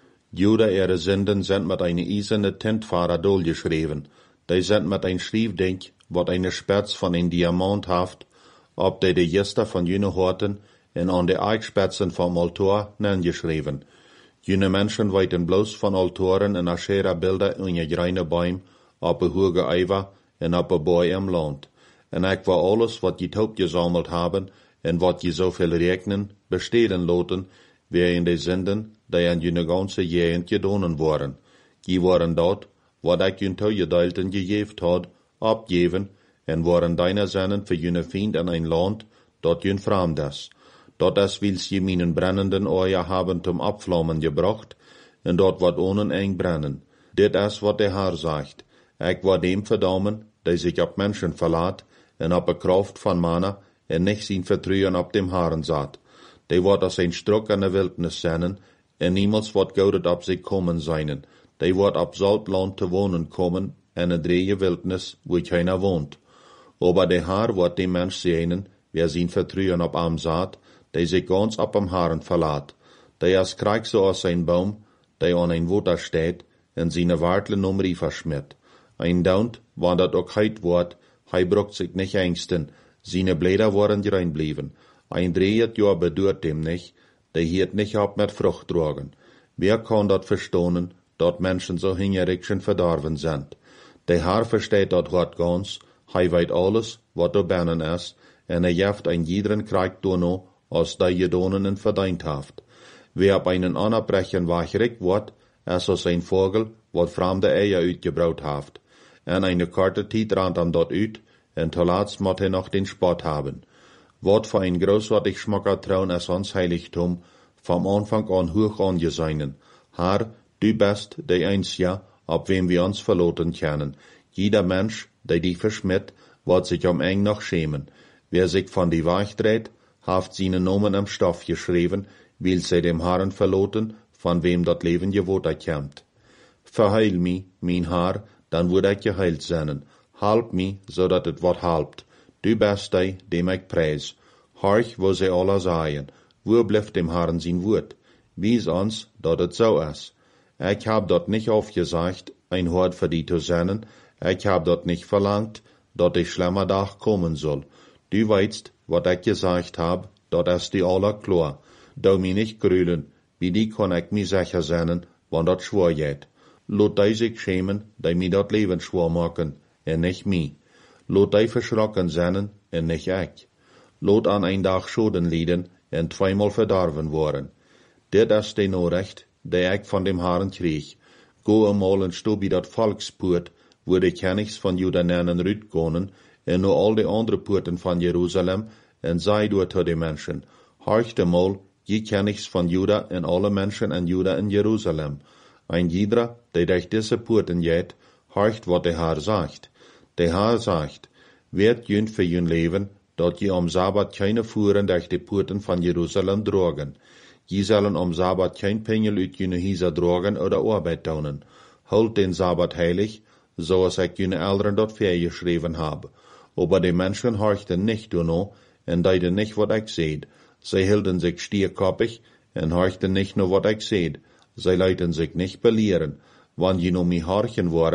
Juda ihre Sünden sind mit eine eiserne Tintfahrer durchgeschrieben. Die sind mit ein Schriftding, wat eine Spitz von ein Diamant haft, ob die de Gester von jene Horten en an de Eichspitzen vom Altar nengeschrieben. Jene Menschen weiten bloß von Altoren en Aschera Bilder in je greine Bäum, op een hoge Eiver en op een boy im Land. En ik wil alles wat je taub gesammelt haben en wat je zoveel rekenen, besteden laten, wie in de Sünden, die in jene ganze Gegend gedonen worden. Die waren dort, wat ik jun toegedeelten gegeven had, abgeven, en waren deine Sünden für jene Fiend in ein Land, dat jun fremd is. Dat is wils je minen brennenden Eier haben zum Abflammen gebracht, en dat wat ohnen eng brennen. Dit is wat de Herr sagt. Ik wil dem verdammen, die sich op Menschen verlaat, en op de Kraft van Mana, en nicht zijn vertrouwen op dem Herrn zat. Die wordt als een Struck in de Wildnis zijn, en niemals wat goudet op zich komen zijn. Die wordt op Saltland te wonen komen, en een dreige Wildnis, wo keiner woont. Aber de Herr wordt die Mensch sehen, wer zijn vertrouwen op am zat, die sich ganz op am Herrn verlaat. Die is krijg so als een Baum, die an ein Water steht, en seine Wartlen um Riefer schmidt. Ein Daunt, wann dat ook heit wordt, hij brucht sich nicht ängsten, seine Blätter worden rein blieben. Ein dreht Jahr bedurt dem nicht, der hiert nicht ab mit Frucht tragen. Wer kann dat verstonen, dat Menschen so hingerig schon verdorven sind? Der Herr versteht dat Wort ganz, hij weet alles, wat er binnen is, en er jeft ein jederen Krieg dono, als die Gedonen verdient haft. Wer op einen anerbrechen wachrig wordt, is als ein Vogel, wat fremde Eier uitgebraut haft. En eine korte tijd randt am dort uit, en te laatst moet hij nog den Spott haben. Wat voor ein großartig schmacker Traun is ons Heiligtum, vom Anfang an hoch angeseinen. Herr, du bist der Einzige, op wem wir uns verloten können. Jeder Mensch, der dich verschmidt, wird sich um eng noch schämen. Wer sich von die Wahrheit dreht, haft seine Nomen am Stoff geschrieben, will sie dem Herrn verloten, von wem dat Leben gewohnt kämmt. Verheil mi, mein Herr, dann würde ich geheilt sein. Halb mi, so dat het wat halbt. Du bist die, dem ich preis. Horch, wo sie alle sagen, wo blieft dem Herrn sein Wort? Wies uns, dat het so is. Ich hab dort nicht aufgesagt, ein Hort für die zu sein. Ich hab dort nicht verlangt, dat die schlimmer Tag kommen soll. Du weißt, wat ich gesagt hab, dat is die aller klar. Du mi nicht grülen, wie die kann ich mi sicher sein, wann dat schwor geht. Lot die sich schämen, die mi dat Leben schwor machen, en nicht mi. Lot die verschrocken sein, en nicht ich. Lot an ein Tag Schoden lieden, en zweimal verdorven worden. Dit is de Nachricht, die ich von dem Herrn krieg. Go einmal en sto bij dat Volkspoort, wo de Königs von Juda nennen rütgonen, en nur all de andere Poorten von Jerusalem, en sei du zu de Menschen. Horcht einmal, je Königs von Juda en alle Menschen en Juda in Jerusalem. Ein jeder, der durch diese Poorten geht, horcht, wat der Herr sagt. Der Herr sagt, werd jünd für jün Leben, dat je am Sabbat keine Fuhren durch die Poorten von Jerusalem drogen. Je sollen am Sabbat kein Pengel uit jüne Hieser drogen oder Arbeit taunen. Holt den Sabbat heilig, so als ich jüne Eltern dort geschrieben habe. Aber die Menschen horchten nicht duno, en deiden nicht, wat ich seht. Sie hielten sich stierkoppig, en horchten nicht nur, wat ich seht. Sie leiten sich nicht belehren. Wann je no mi horchen waren,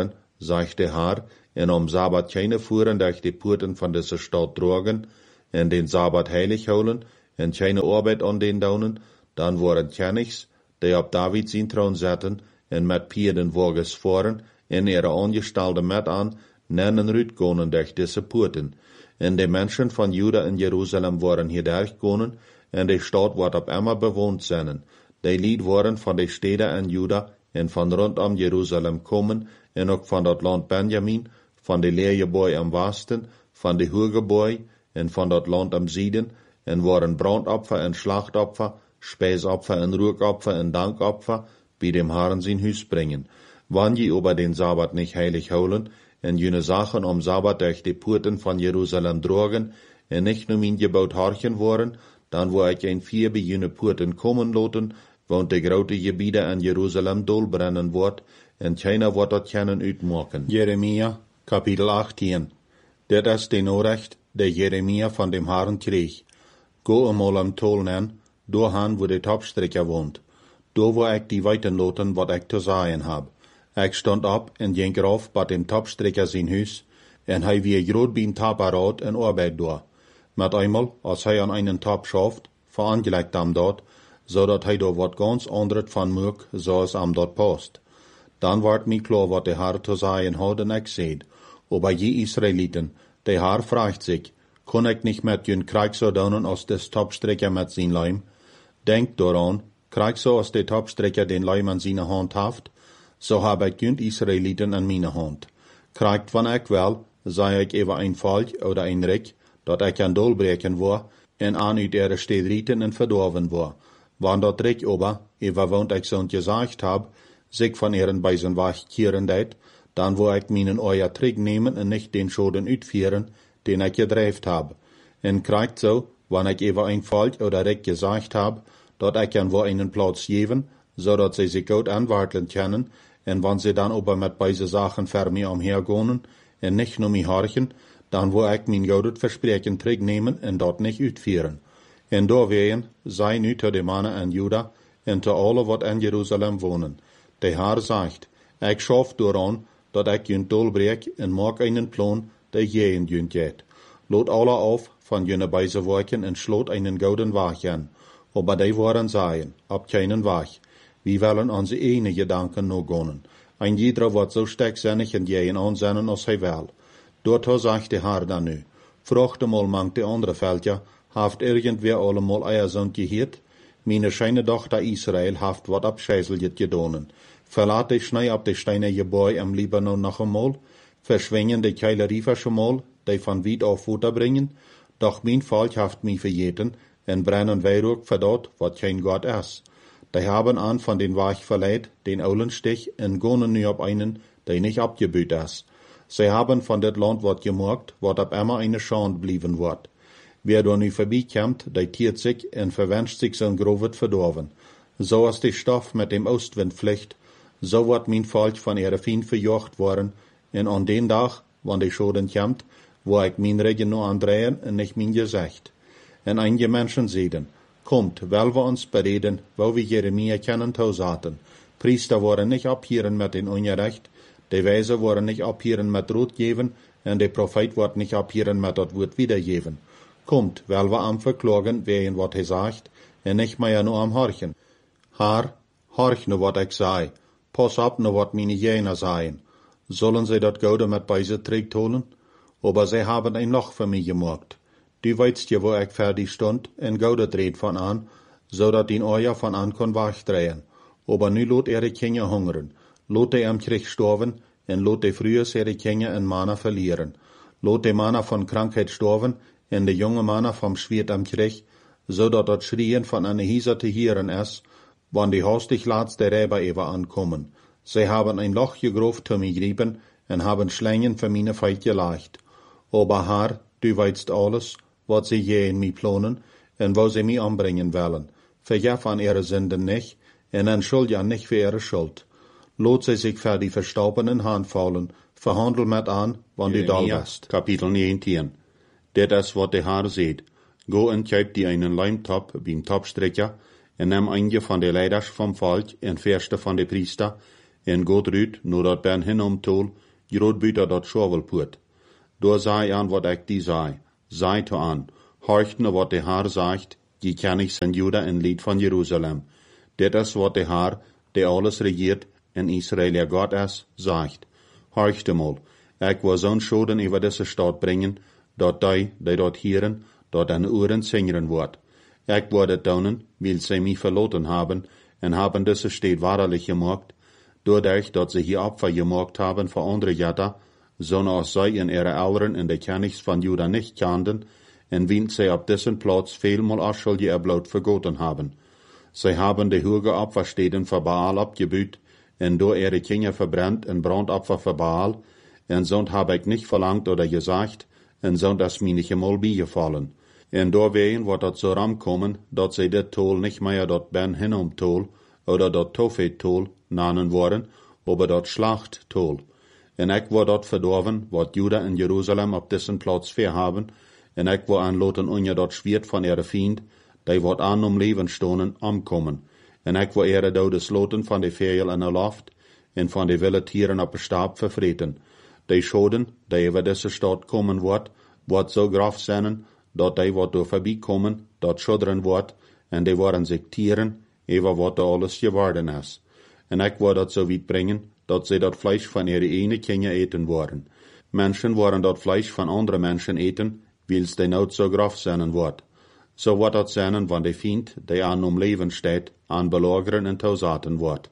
sagt der Herr, en om Sabbat keine Fuhren durch die Porten von dieser Stadt drogen, en den Sabbat heilig holen, en keine Arbeit an den daunen, dann waren Königs, die op David zijn troon zetten, en met Pierdenwagens fahren, en ihre Angestellte met an, nennen rütgonen durch diese Porten. En de Menschen von Juda in Jerusalem waren hier durchgegangen, en de Stadt wordt op immer bewohnt zijn. Die Lied waren von de Städten in Juda en van rondom Jerusalem komen, en ook van dat land Benjamin, van de Leergebouw am Westen, van de Hogebouw, en van dat land am Süden, en waren Brandopfer en Schlachtopfer, Speisopfer en Ruhkopfer en Dankopfer, bei dem Herrn sein Hus bringen. Wann je über den Sabbat nicht heilig holen, en jene Sachen am Sabbat durch die Porten von Jerusalem drogen, en nicht nur min gebaut harchen waren, dann wo ich ein vier bei jene Porten kommen loten, want de grote gebiede in Jerusalem dolbrennen wordt, en keiner wordt dat kennen uitmaken. Jeremia, Kapitel achttien. Dit is de Nachricht, die Jeremia von dem Herrn kreeg. Go eenmaal am Tol nen, doorgaan wo de Topstrecker woont. Door wo ik die weiten loten wat ik te zeggen heb. Ik stond op en ging rauf bij dem Topstrecker zijn huis, en hij wie groot bij een taparood en arbeid door. Met eenmaal, als hij aan einen Top schaft, verangelegt am dort, zodat hij door wat ganz anderes van moek, zoals am dort past. Dan wordt mij klar wat de Herr te zeggen had en ik zeid, aber je Israeliten, de Herr vraagt zich, kon ik niet met jun krijg zo doen als des Topstrecker met zijn lijm? Denkt daaraan, krijg zo als de Topstrecker den lijm aan zijn hand heeft, zo heb ik jun Israeliten aan mijn hand. Krijgt van ik wel, zei ik even een volk oder een rijk, dat ik aan dolbreken word, en aan uit ihre stedrieten en verdorven word. Wann dat rijk ober, even woont ik zo'n gezegd heb, zich van ihren bij zijn weg keren deed, dan wil ik mijn euer Trick nemen en niet den Schoden uitvieren, den ik gedreifd heb. En krijgt zo, wanneer ik even een volk oder rijk gezegd heb, dat ik hen voor einen plaats geven, zodat zij zich goed aanwartelen kunnen, en wanneer ze dan ober met beide zaken ver mij omhergaan, en niet nur mij horchen, dan wil ik mijn gouden verspreken terugnemen en dat niet uitvieren. En doorwegen, zij nu te de mannen en Juda, en te alle wat in Jeruzalem wonen. De Heer zegt, ik schaf dooraan, dat ik jun dolbreek en maak einen plan, die je in jun geht. Lot alle auf van jene beise werken en sloot einen gouden weg aan. Aber die waren zeggen, op keinen weg. Wir willen onze ene gedanken no gonen. Ein jeder wordt zo sterkzinnig en jeën aanzennen als hij wil. Dort zegt de Heer dan nu, vracht mal mank de andere veldje, haft irgendwer allemal eier zo'n geheerd? Meine scheine Tochter Israel haft wat abscheiseljet gedonen. Verlaat de schnei op de steine Gebäu am Libanon noch einmal, verschwingen de Keileriefer schon mal, die van Wied auf Futter bringen, doch mein Volk haft mich verjeten, en brennen Weihrug für dort, wat kein Gott is. Die haben an von den Weg verleiht, den Aulenstich, en gonen nu op einen, die nicht abgebüht is. Sie haben von dat Land wat gemerkt, wat ab immer eine Schande blieben wird. Wer da nu vorbeikommt, der tiert sich en verwünscht sich sein Grovet verdorven. So als die Stoff mit dem Ostwind fliegt, so wird mein Volk von ihrer Feind verjocht worden, en an den Tag, wann die Schoden kommt, wo ich mein Regen nur andrehen en nicht mein Gesicht. En einige Menschen sagen, kommt, weil wir uns bereden, wo wir Jeremia kennen tausaten. Priester waren nicht abhieren mit den Unrecht, die Weise waren nicht abhieren mit Rot geben, en der Prophet wird nicht abhieren mit dat Wort wiedergeben. Kommt, weil wir am verklagen, wen wat hij sagt, en nicht mehr nur am horchen. Haar, horch nu wat ik zei, pas op nu wat meine jener seien. Sollen sie dat Goude mit beise trägt holen? Aber sie haben ein Loch für mich gemacht. Du weißt ja, wo ich fertig stund, en Goude dreht von an, so dat die Euer von an kon wegdrehen. Aber nu lot ihre Kinder hungern, lot die am Krieg storven, en lot die früher ihre Kinder en Mana verlieren. Lot die Mana von Krankheit storven, en de junge Mana vom Schwert am Krieg, so dat dat Schrien von einer Hieser te hieren is, wann die hastig laatste Räber ever ankommen. Sie haben ein Loch gegroft zu mir grieben, en haben Schlängen für meine Feit gelegt. Aber Herr, du weißt alles, wat sie je in mi planen, en wo sie mi anbringen wollen. Vergef an ihre Sünden nicht, en entschuldige nicht für ihre Schuld. Lot sie sich für die verstaubenen Hand fallen, verhandel mit an, wann du da bist. Kapitel neunzehn. Dit is wat de Herr seht. Go en kjøp die einen Leimtop beim Topstrecker, en neem einige van de leiders vom Volk, en verste van de priester, en go drüt, nur dat ben hin om tol, groot buiten dat schovelpoort. Door zei aan wat ik die zei, zei to aan, horcht naar wat de Haar zegt, die ken ik zijn Juda en lied van Jeruzalem. Dit is wat de Haar, die alles regiert en Israël ja God is, zegt. Horcht eenmaal, ik wil zo'n schoden over deze stad brengen, dat die, die dat hieren, dat aan oren zingeren wordt. Ik wil het doen, wil zij mij verloten hebben, en hebben deze stad waarlijk gemaakt, doordat dat ze hier Opfer gemaakt haben voor andere Jetta, zoals zij in ihre ouderen in de kennis van Juda nicht kenden, en wien zij op deze plaats veelmaal afschuldige erbloot vergoten haben. Zij hebben de hoge Opfersteden voor Baal opgebuut, en door ihre Kinder verbrannt en Brandopfer voor Baal, en zond heb ik nicht verlangt oder gesagt, en zond is mij nicht einmal bijgevallen. En doorwegen wordt dat zo ramkomen, dat zij dit tol nicht meer dat Ben Hinnom tol, oder dat Tofet tol, nanen worden, aber dat Schlacht tol. En ik word dat verdorven, wat Juda en Jeruzalem op dessen plaats verhaben, en ik word aanloten onder dat Schwert van ihre Fiend, die wordt aan om leven stonen, omkomen. En ik word ihre dode sloten van de vegel in de loft, en van de wilde tieren op de staap vervreten. Die schoden, die over deze stad komen wordt, wordt zo grof zijn, dat die wordt door voorbij komen, dat schudderen wordt, en die worden zich tieren, over wat er alles geworden is. En ik word dat zo weit brengen, dat zij dat Fleisch van ihre ene Kinder eten worden. Menschen worden dat Fleisch van andere Menschen eten, wils die nood zo grof zijn wordt. Zo wordt dat zijn van de Fiend, die aan om leven staat, aan belageren en toezaten wordt.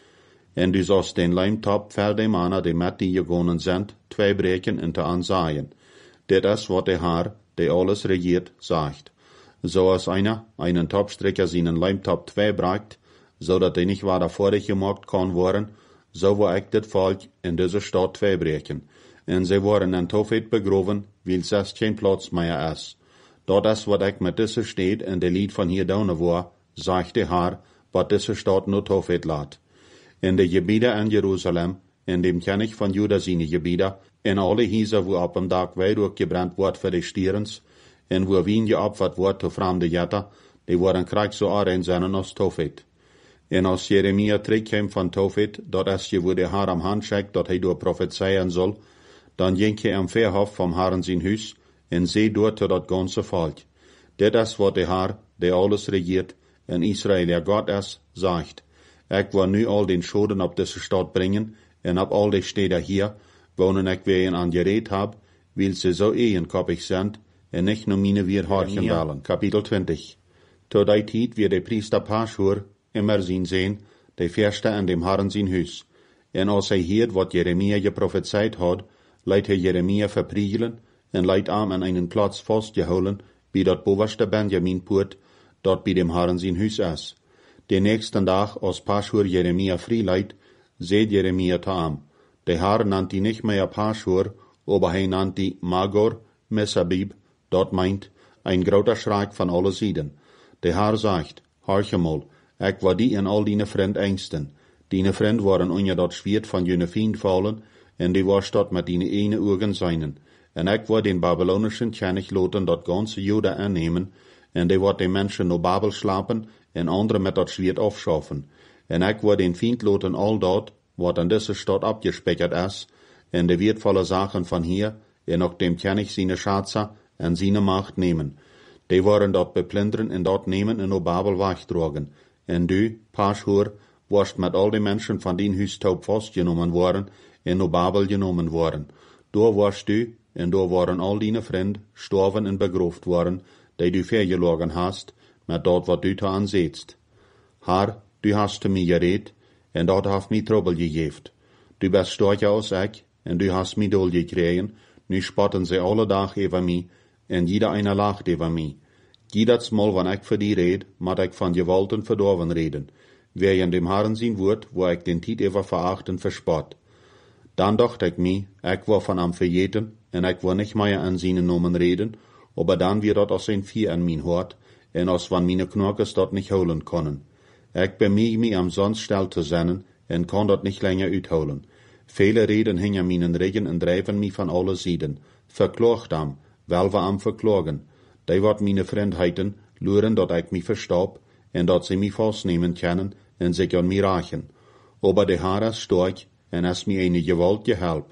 En du zost den lijmtop voor de mannen die met die gegonen zijn, twee breken en te aanzaaien. Dit is wat de Haar, die alles regiert, zegt. Zoals einer einen Topstricker seinen lijmtop twee breekt, zodat hij niet waar vorig gemaakt kan worden, zo wil ik dit volk in deze stad twee breken. En zij worden in Tofet begroven, wil zes geen plaats meer is. Dat is wat ik met deze stad en de lied van hier donen wil, zegt de Haar, wat deze stad nu Tofet laat. In de gebieden in Jeruzalem, in dem König van Juda zijn gebieden, in alle huizen wo op een dag weidelijk gebrannt wordt voor de stierens, en wo wien geopfert wordt te vreemde Jetta, die worden krijg zo aanrein zijn als Tofet. En als Jeremia terugkwam van Tofet, dat is je wo de Haar am hand schickt, dat hij door profetieën zal, dan ging je am verhof vom Herren zijn huis, en zee door tot dat ganze volk. Dit is wat de Haar, die alles regiert, en Israël ja God is, zegt. Ik wil nu al den schoden op deze stad brengen, en op al de steden hier, wonen ik weer aan gereed heb, wil ze zo eenkoppig zijn, en nicht nur mine wir horchen wollen. Kapitel twintig. Tot die tijd wird de priester Paschur immer zien zijn, de verste in dem Herren zijn huis. En als hij hiert wat Jeremia geprophezeit had, leidt hij Jeremia verpriegelen, en leidt am an einen Platz vastgehouden, bij dat bovenste Benjaminpoort, dat bij dem Herren zijn huis is. De nächsten dag, als Paschur Jeremia vrijleidt, seht Jeremia taam. De Herr nannt die nicht mehr Paschur, aber hij nannt die Magor, Messabib, dat meint, ein groter Schreck van alle Sieden. De Herr sagt, horch mal, ik war die en al dine vriend engsten. Dine vriend waren onder dat Schwert van jene Fiend vallen, en die was dat met dine ene Augen seinen. En ik war den babylonischen König loten dat ganze Juda aannemen, en die wordt de mensen no Babel slapen, en andere met dat Schwert afschaffen. En ik war den Fiend loten al dat, wat an deze stad abgespekert is, en de wertvolle Sachen van hier, en ook dem König seine Schatze en seine Macht nemen. Die waren dat beplunderen en dat nemen en op Babel wegdragen. En du, Paschur, warst met al de mensen van dien huis taub vastgenomen worden en op Babel genomen worden. Door warst du, en door waren al dine vrienden storven en begroofd worden, die du vergelogen hast, met dat wat du te aanzeetst. Haar, du hast te mij gereed, en dat heeft mij trouble gegeven. Du bist sterker als ik, en du hast mij dol gekregen, nu spotten ze alle dag over mij, en jeder einer lacht over mij. Jedes Mal, wanneer ik voor die red, moet ik van gewalten verdorven reden, wer in dem Herren zien wordt, wo ik den tijd over verachten verspot. Dan dacht ik mij, ik wil van am vergeten, en ik wil nicht meer an seine Nomen reden, aber dan wird dat als een vier an mijn hart, en als van meine Knorkes dat nicht holen können. Ik bemühe mich am sonst still te zijn, en kan dat nicht länger uitholen. Viele reden hingen mijn regen en drijven mich van alle Sieden. Verklaagt am, wel we am verklagen. Die wat meine Vriendheiten luren dat ik mich verstop, en dat ze mich vastnemen können, en zich aan mij rachen. Aber de Herr is stark, en is mij eine gewalt gehelp.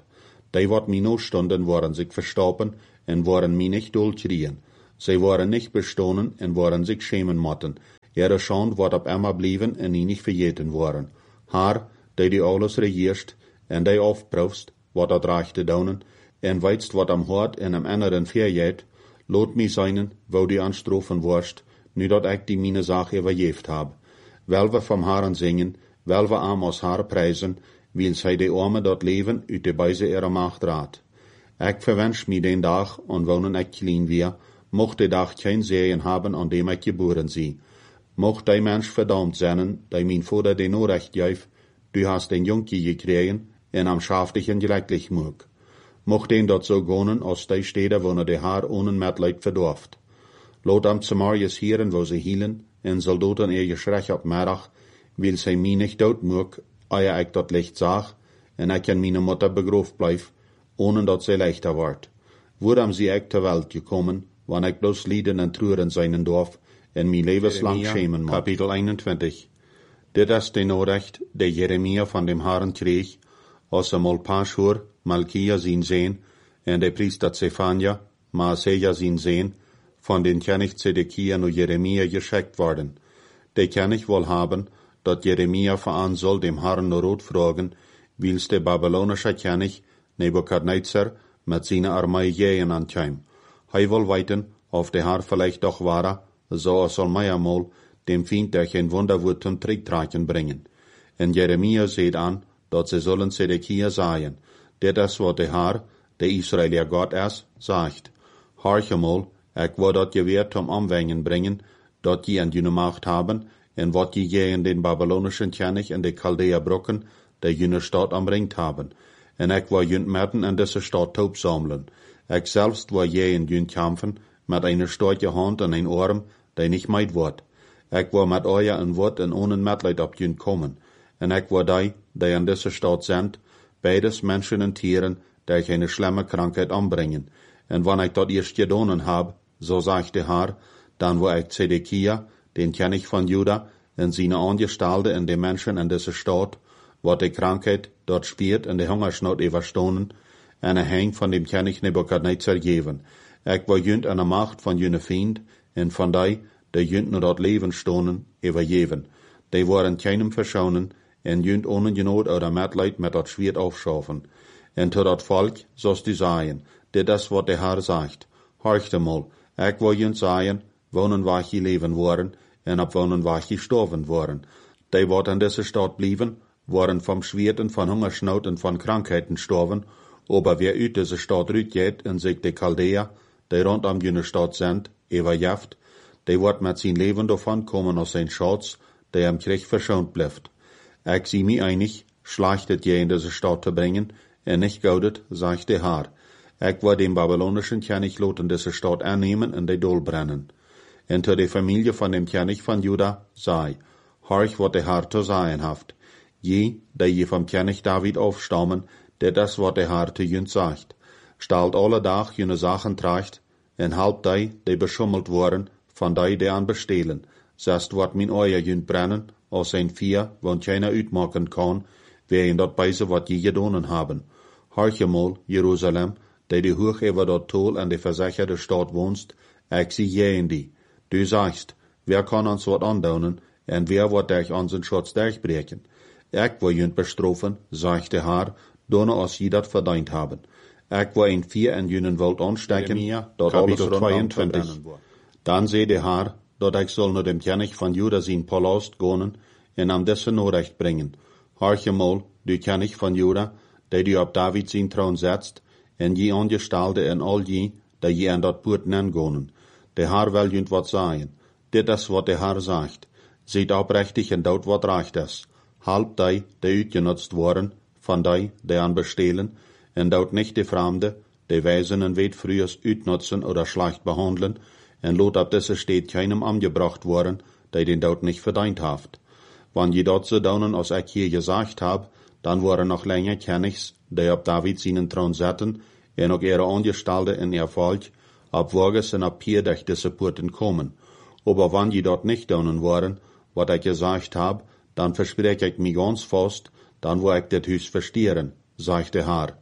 Die wat mi no stunden, waren sich verstoppen en waren mi nicht dulchrien. Sie waren nicht bestohnen en waren sich schämen motten. Ihre Schand wat op emma blieven en nie nicht vergeten waren. Haar, die die alles regierst, en die aufproefst, wat dat recht te doen, en weitst wat am hart en am anderen verjeet, lot mi seinen, wo die anstrofen worst, nu dat ik die mine Sache überjeft hab. Wel we vom Haaren singen, wel we am aus Haar preisen, wil zij de arme dat leven uit de beise ihrer Macht raad. Ik verwensch mi den dag, en wonen ik klein weer, mocht de dag geen zeeën haben, an dem ik geboren zie. Mocht die Mensch verdammt zijn, die mijn vader den Orecht geef, du hast den Junkie gekregen, en am schaftigen gelecklich moog. Mocht den dat so gonen, als die steden wo de haar ohne Mitleid verdorft. Lot am Samariërs hieren, wo sie hielen, en zal doten ihr geschrech op middag, wil zij mi nicht dood moog, eer ik dat licht zag, en ik en meine Mutter begroof blijf, ohne dat zij leichter wordt. Woedam sie ik ter Welt gekommen, wann ik bloß lieden en treuren seinen Dorf, en mi levenslang schämen moet. Kapitel eenentwintig. Dit is de Norecht, de Jeremia van dem Herrn kreeg, als er mal Pashur, Malkia zien zeen, en de priester Zephania, Maaseja zien zeen, von den König Zedekia und Jeremia geschickt worden. De kann ich wohl haben, dat Jeremia veran soll dem Herrn nur rot fragen, wils de babylonische König Nebukadnezar mit seiner Armee jähen ankäm. Hij will weiten, auf de Herr vielleicht doch wahre, so er soll mij einmal dem Feind durch ein Wunderwort zum Tricktragen bringen. En Jeremia seht an, dat sie sollen Zedekia sagen, dit is wat de Herr, de Israëlier Gott is, sagt. Horch einmal, ik wil dat je weer zum Anwenden bringen, dat je in jene Macht haben, en wat je je in den babylonischen König en de Chaldea Brocken, de jene Stadt omringt haben. En ik wil jene Merten in deze Stadt taub sammeln. Ik selbst wil je in jene kämpfen, mit einer starke Hand en een Arm, die nicht meid wordt. Ik wil met euer een Wort en ohne Mitleid op jene kommen. En ik wil die, die in deze Stadt sind, beides Menschen en Tieren, die eine schlimme Krankheit anbringen. En wann ik dat eerst gedonen hab, so sagt der Herr, dann wo ich Zedekia, den König von Juda, en seine Angestellte en de Menschen in deze Stadt, wat de Krankheit dort spiert en de Hungersnot überstonen, en er hängt von dem König Nebukadnezar geven. Ik wil jünt an der Macht von jene Feind, en von die, die jünt nur dort Leben stonen, übergeven. Die waren keinem verschonen, en jünt ohne Genot oder Mitleid mit dat Schwert aufschaffen. En zu dat Volk sollst du sagen, dit is wat der Herr sagt. Horcht einmal, ik wil jünt sagen, wonen waar je leven waren, en op wonen waar je gestorven waren. Die wat in deze Stadt blieben, waren vom Schwert en van Hungersnood en van Krankheiten gestorven, aber wer uit deze Stadt rütgeht en sich de Chaldea, die rund am jene Stadt sind, überjeft, die wordt met zijn leven davon kommen aus zijn Schatz, der am Krieg verschont bleibt. Ik zie mich einig, schlachtet je in deze Stadt te bringen, en nicht gaudet, sagt der Herr. Ik wil den babylonischen König lot in deze Stadt annehmen en de Dol brennen. En zu der Familie von dem König von Juda sei, horch wat der Herr zu sagen haft. Je, die je vom König David aufstammen, der das wat der Herr zu jünt sagt. Stalt alle Tag jene Sachen tracht, en halb die, die beschummelt worden, von die, die an bestehlen. Zest wat min euer jünt brennen, aus ein Vier, won keiner uitmaken kann, wer in dat beise wat je gedonen haben. Horch einmal, Jerusalem, die die hoch über dat Tol an de versicherte Stadt wohnst, ik zie je in die. Du sagst, wer kann uns wat andaunen, en wer wird durch unseren Schutz durchbrechen? Ik wil jünt bestrofen, sagt der Herr, donne als je dat verdient haben. Ik wil een vier en jünen Welt anstecken, dat alles zweiundzwanzig. Dann seh der Herr, dat ik soll nur dem König von Juda sein Palast gonen, en am dessen Norecht bringen. Horch einmal, du König von Juda, der du op David sein Thron setzt, en je Angestellte en all je, die je an dat Boot gonen. Der Herr will jünt wat sagen. Dit is wat der Herr sagt. Seht oprechtig en dout wat recht is. Halb die, die uitgenutzt worden, von die, die an bestehlen, en dout nicht die Fremde, die Weisen en weet frühers uitnutzen oder schlecht behandeln, en lot ab diese steht keinem angebracht worden, die den dout nicht verdient haft. Wann je dort so daunen, als ich hier gesagt hab, dann waren noch länger Königs, die op David seinen Thron setten, en ook ihre Angestellte in ihr Volk, ab Woges en ab hier durch diese Porten kommen. Aber wann je dort nicht daunen waren, wat ich gesagt hab, dann verspreche ich mich ganz fast, dann wo ich das Hüs verstieren, sagt der Herr.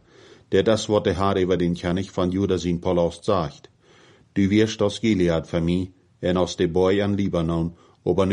der das, wat der Herr über den König von Juda sin Palast sagt. Du wirst aus Gilead für mich, en aus de Boy an Libanon, aber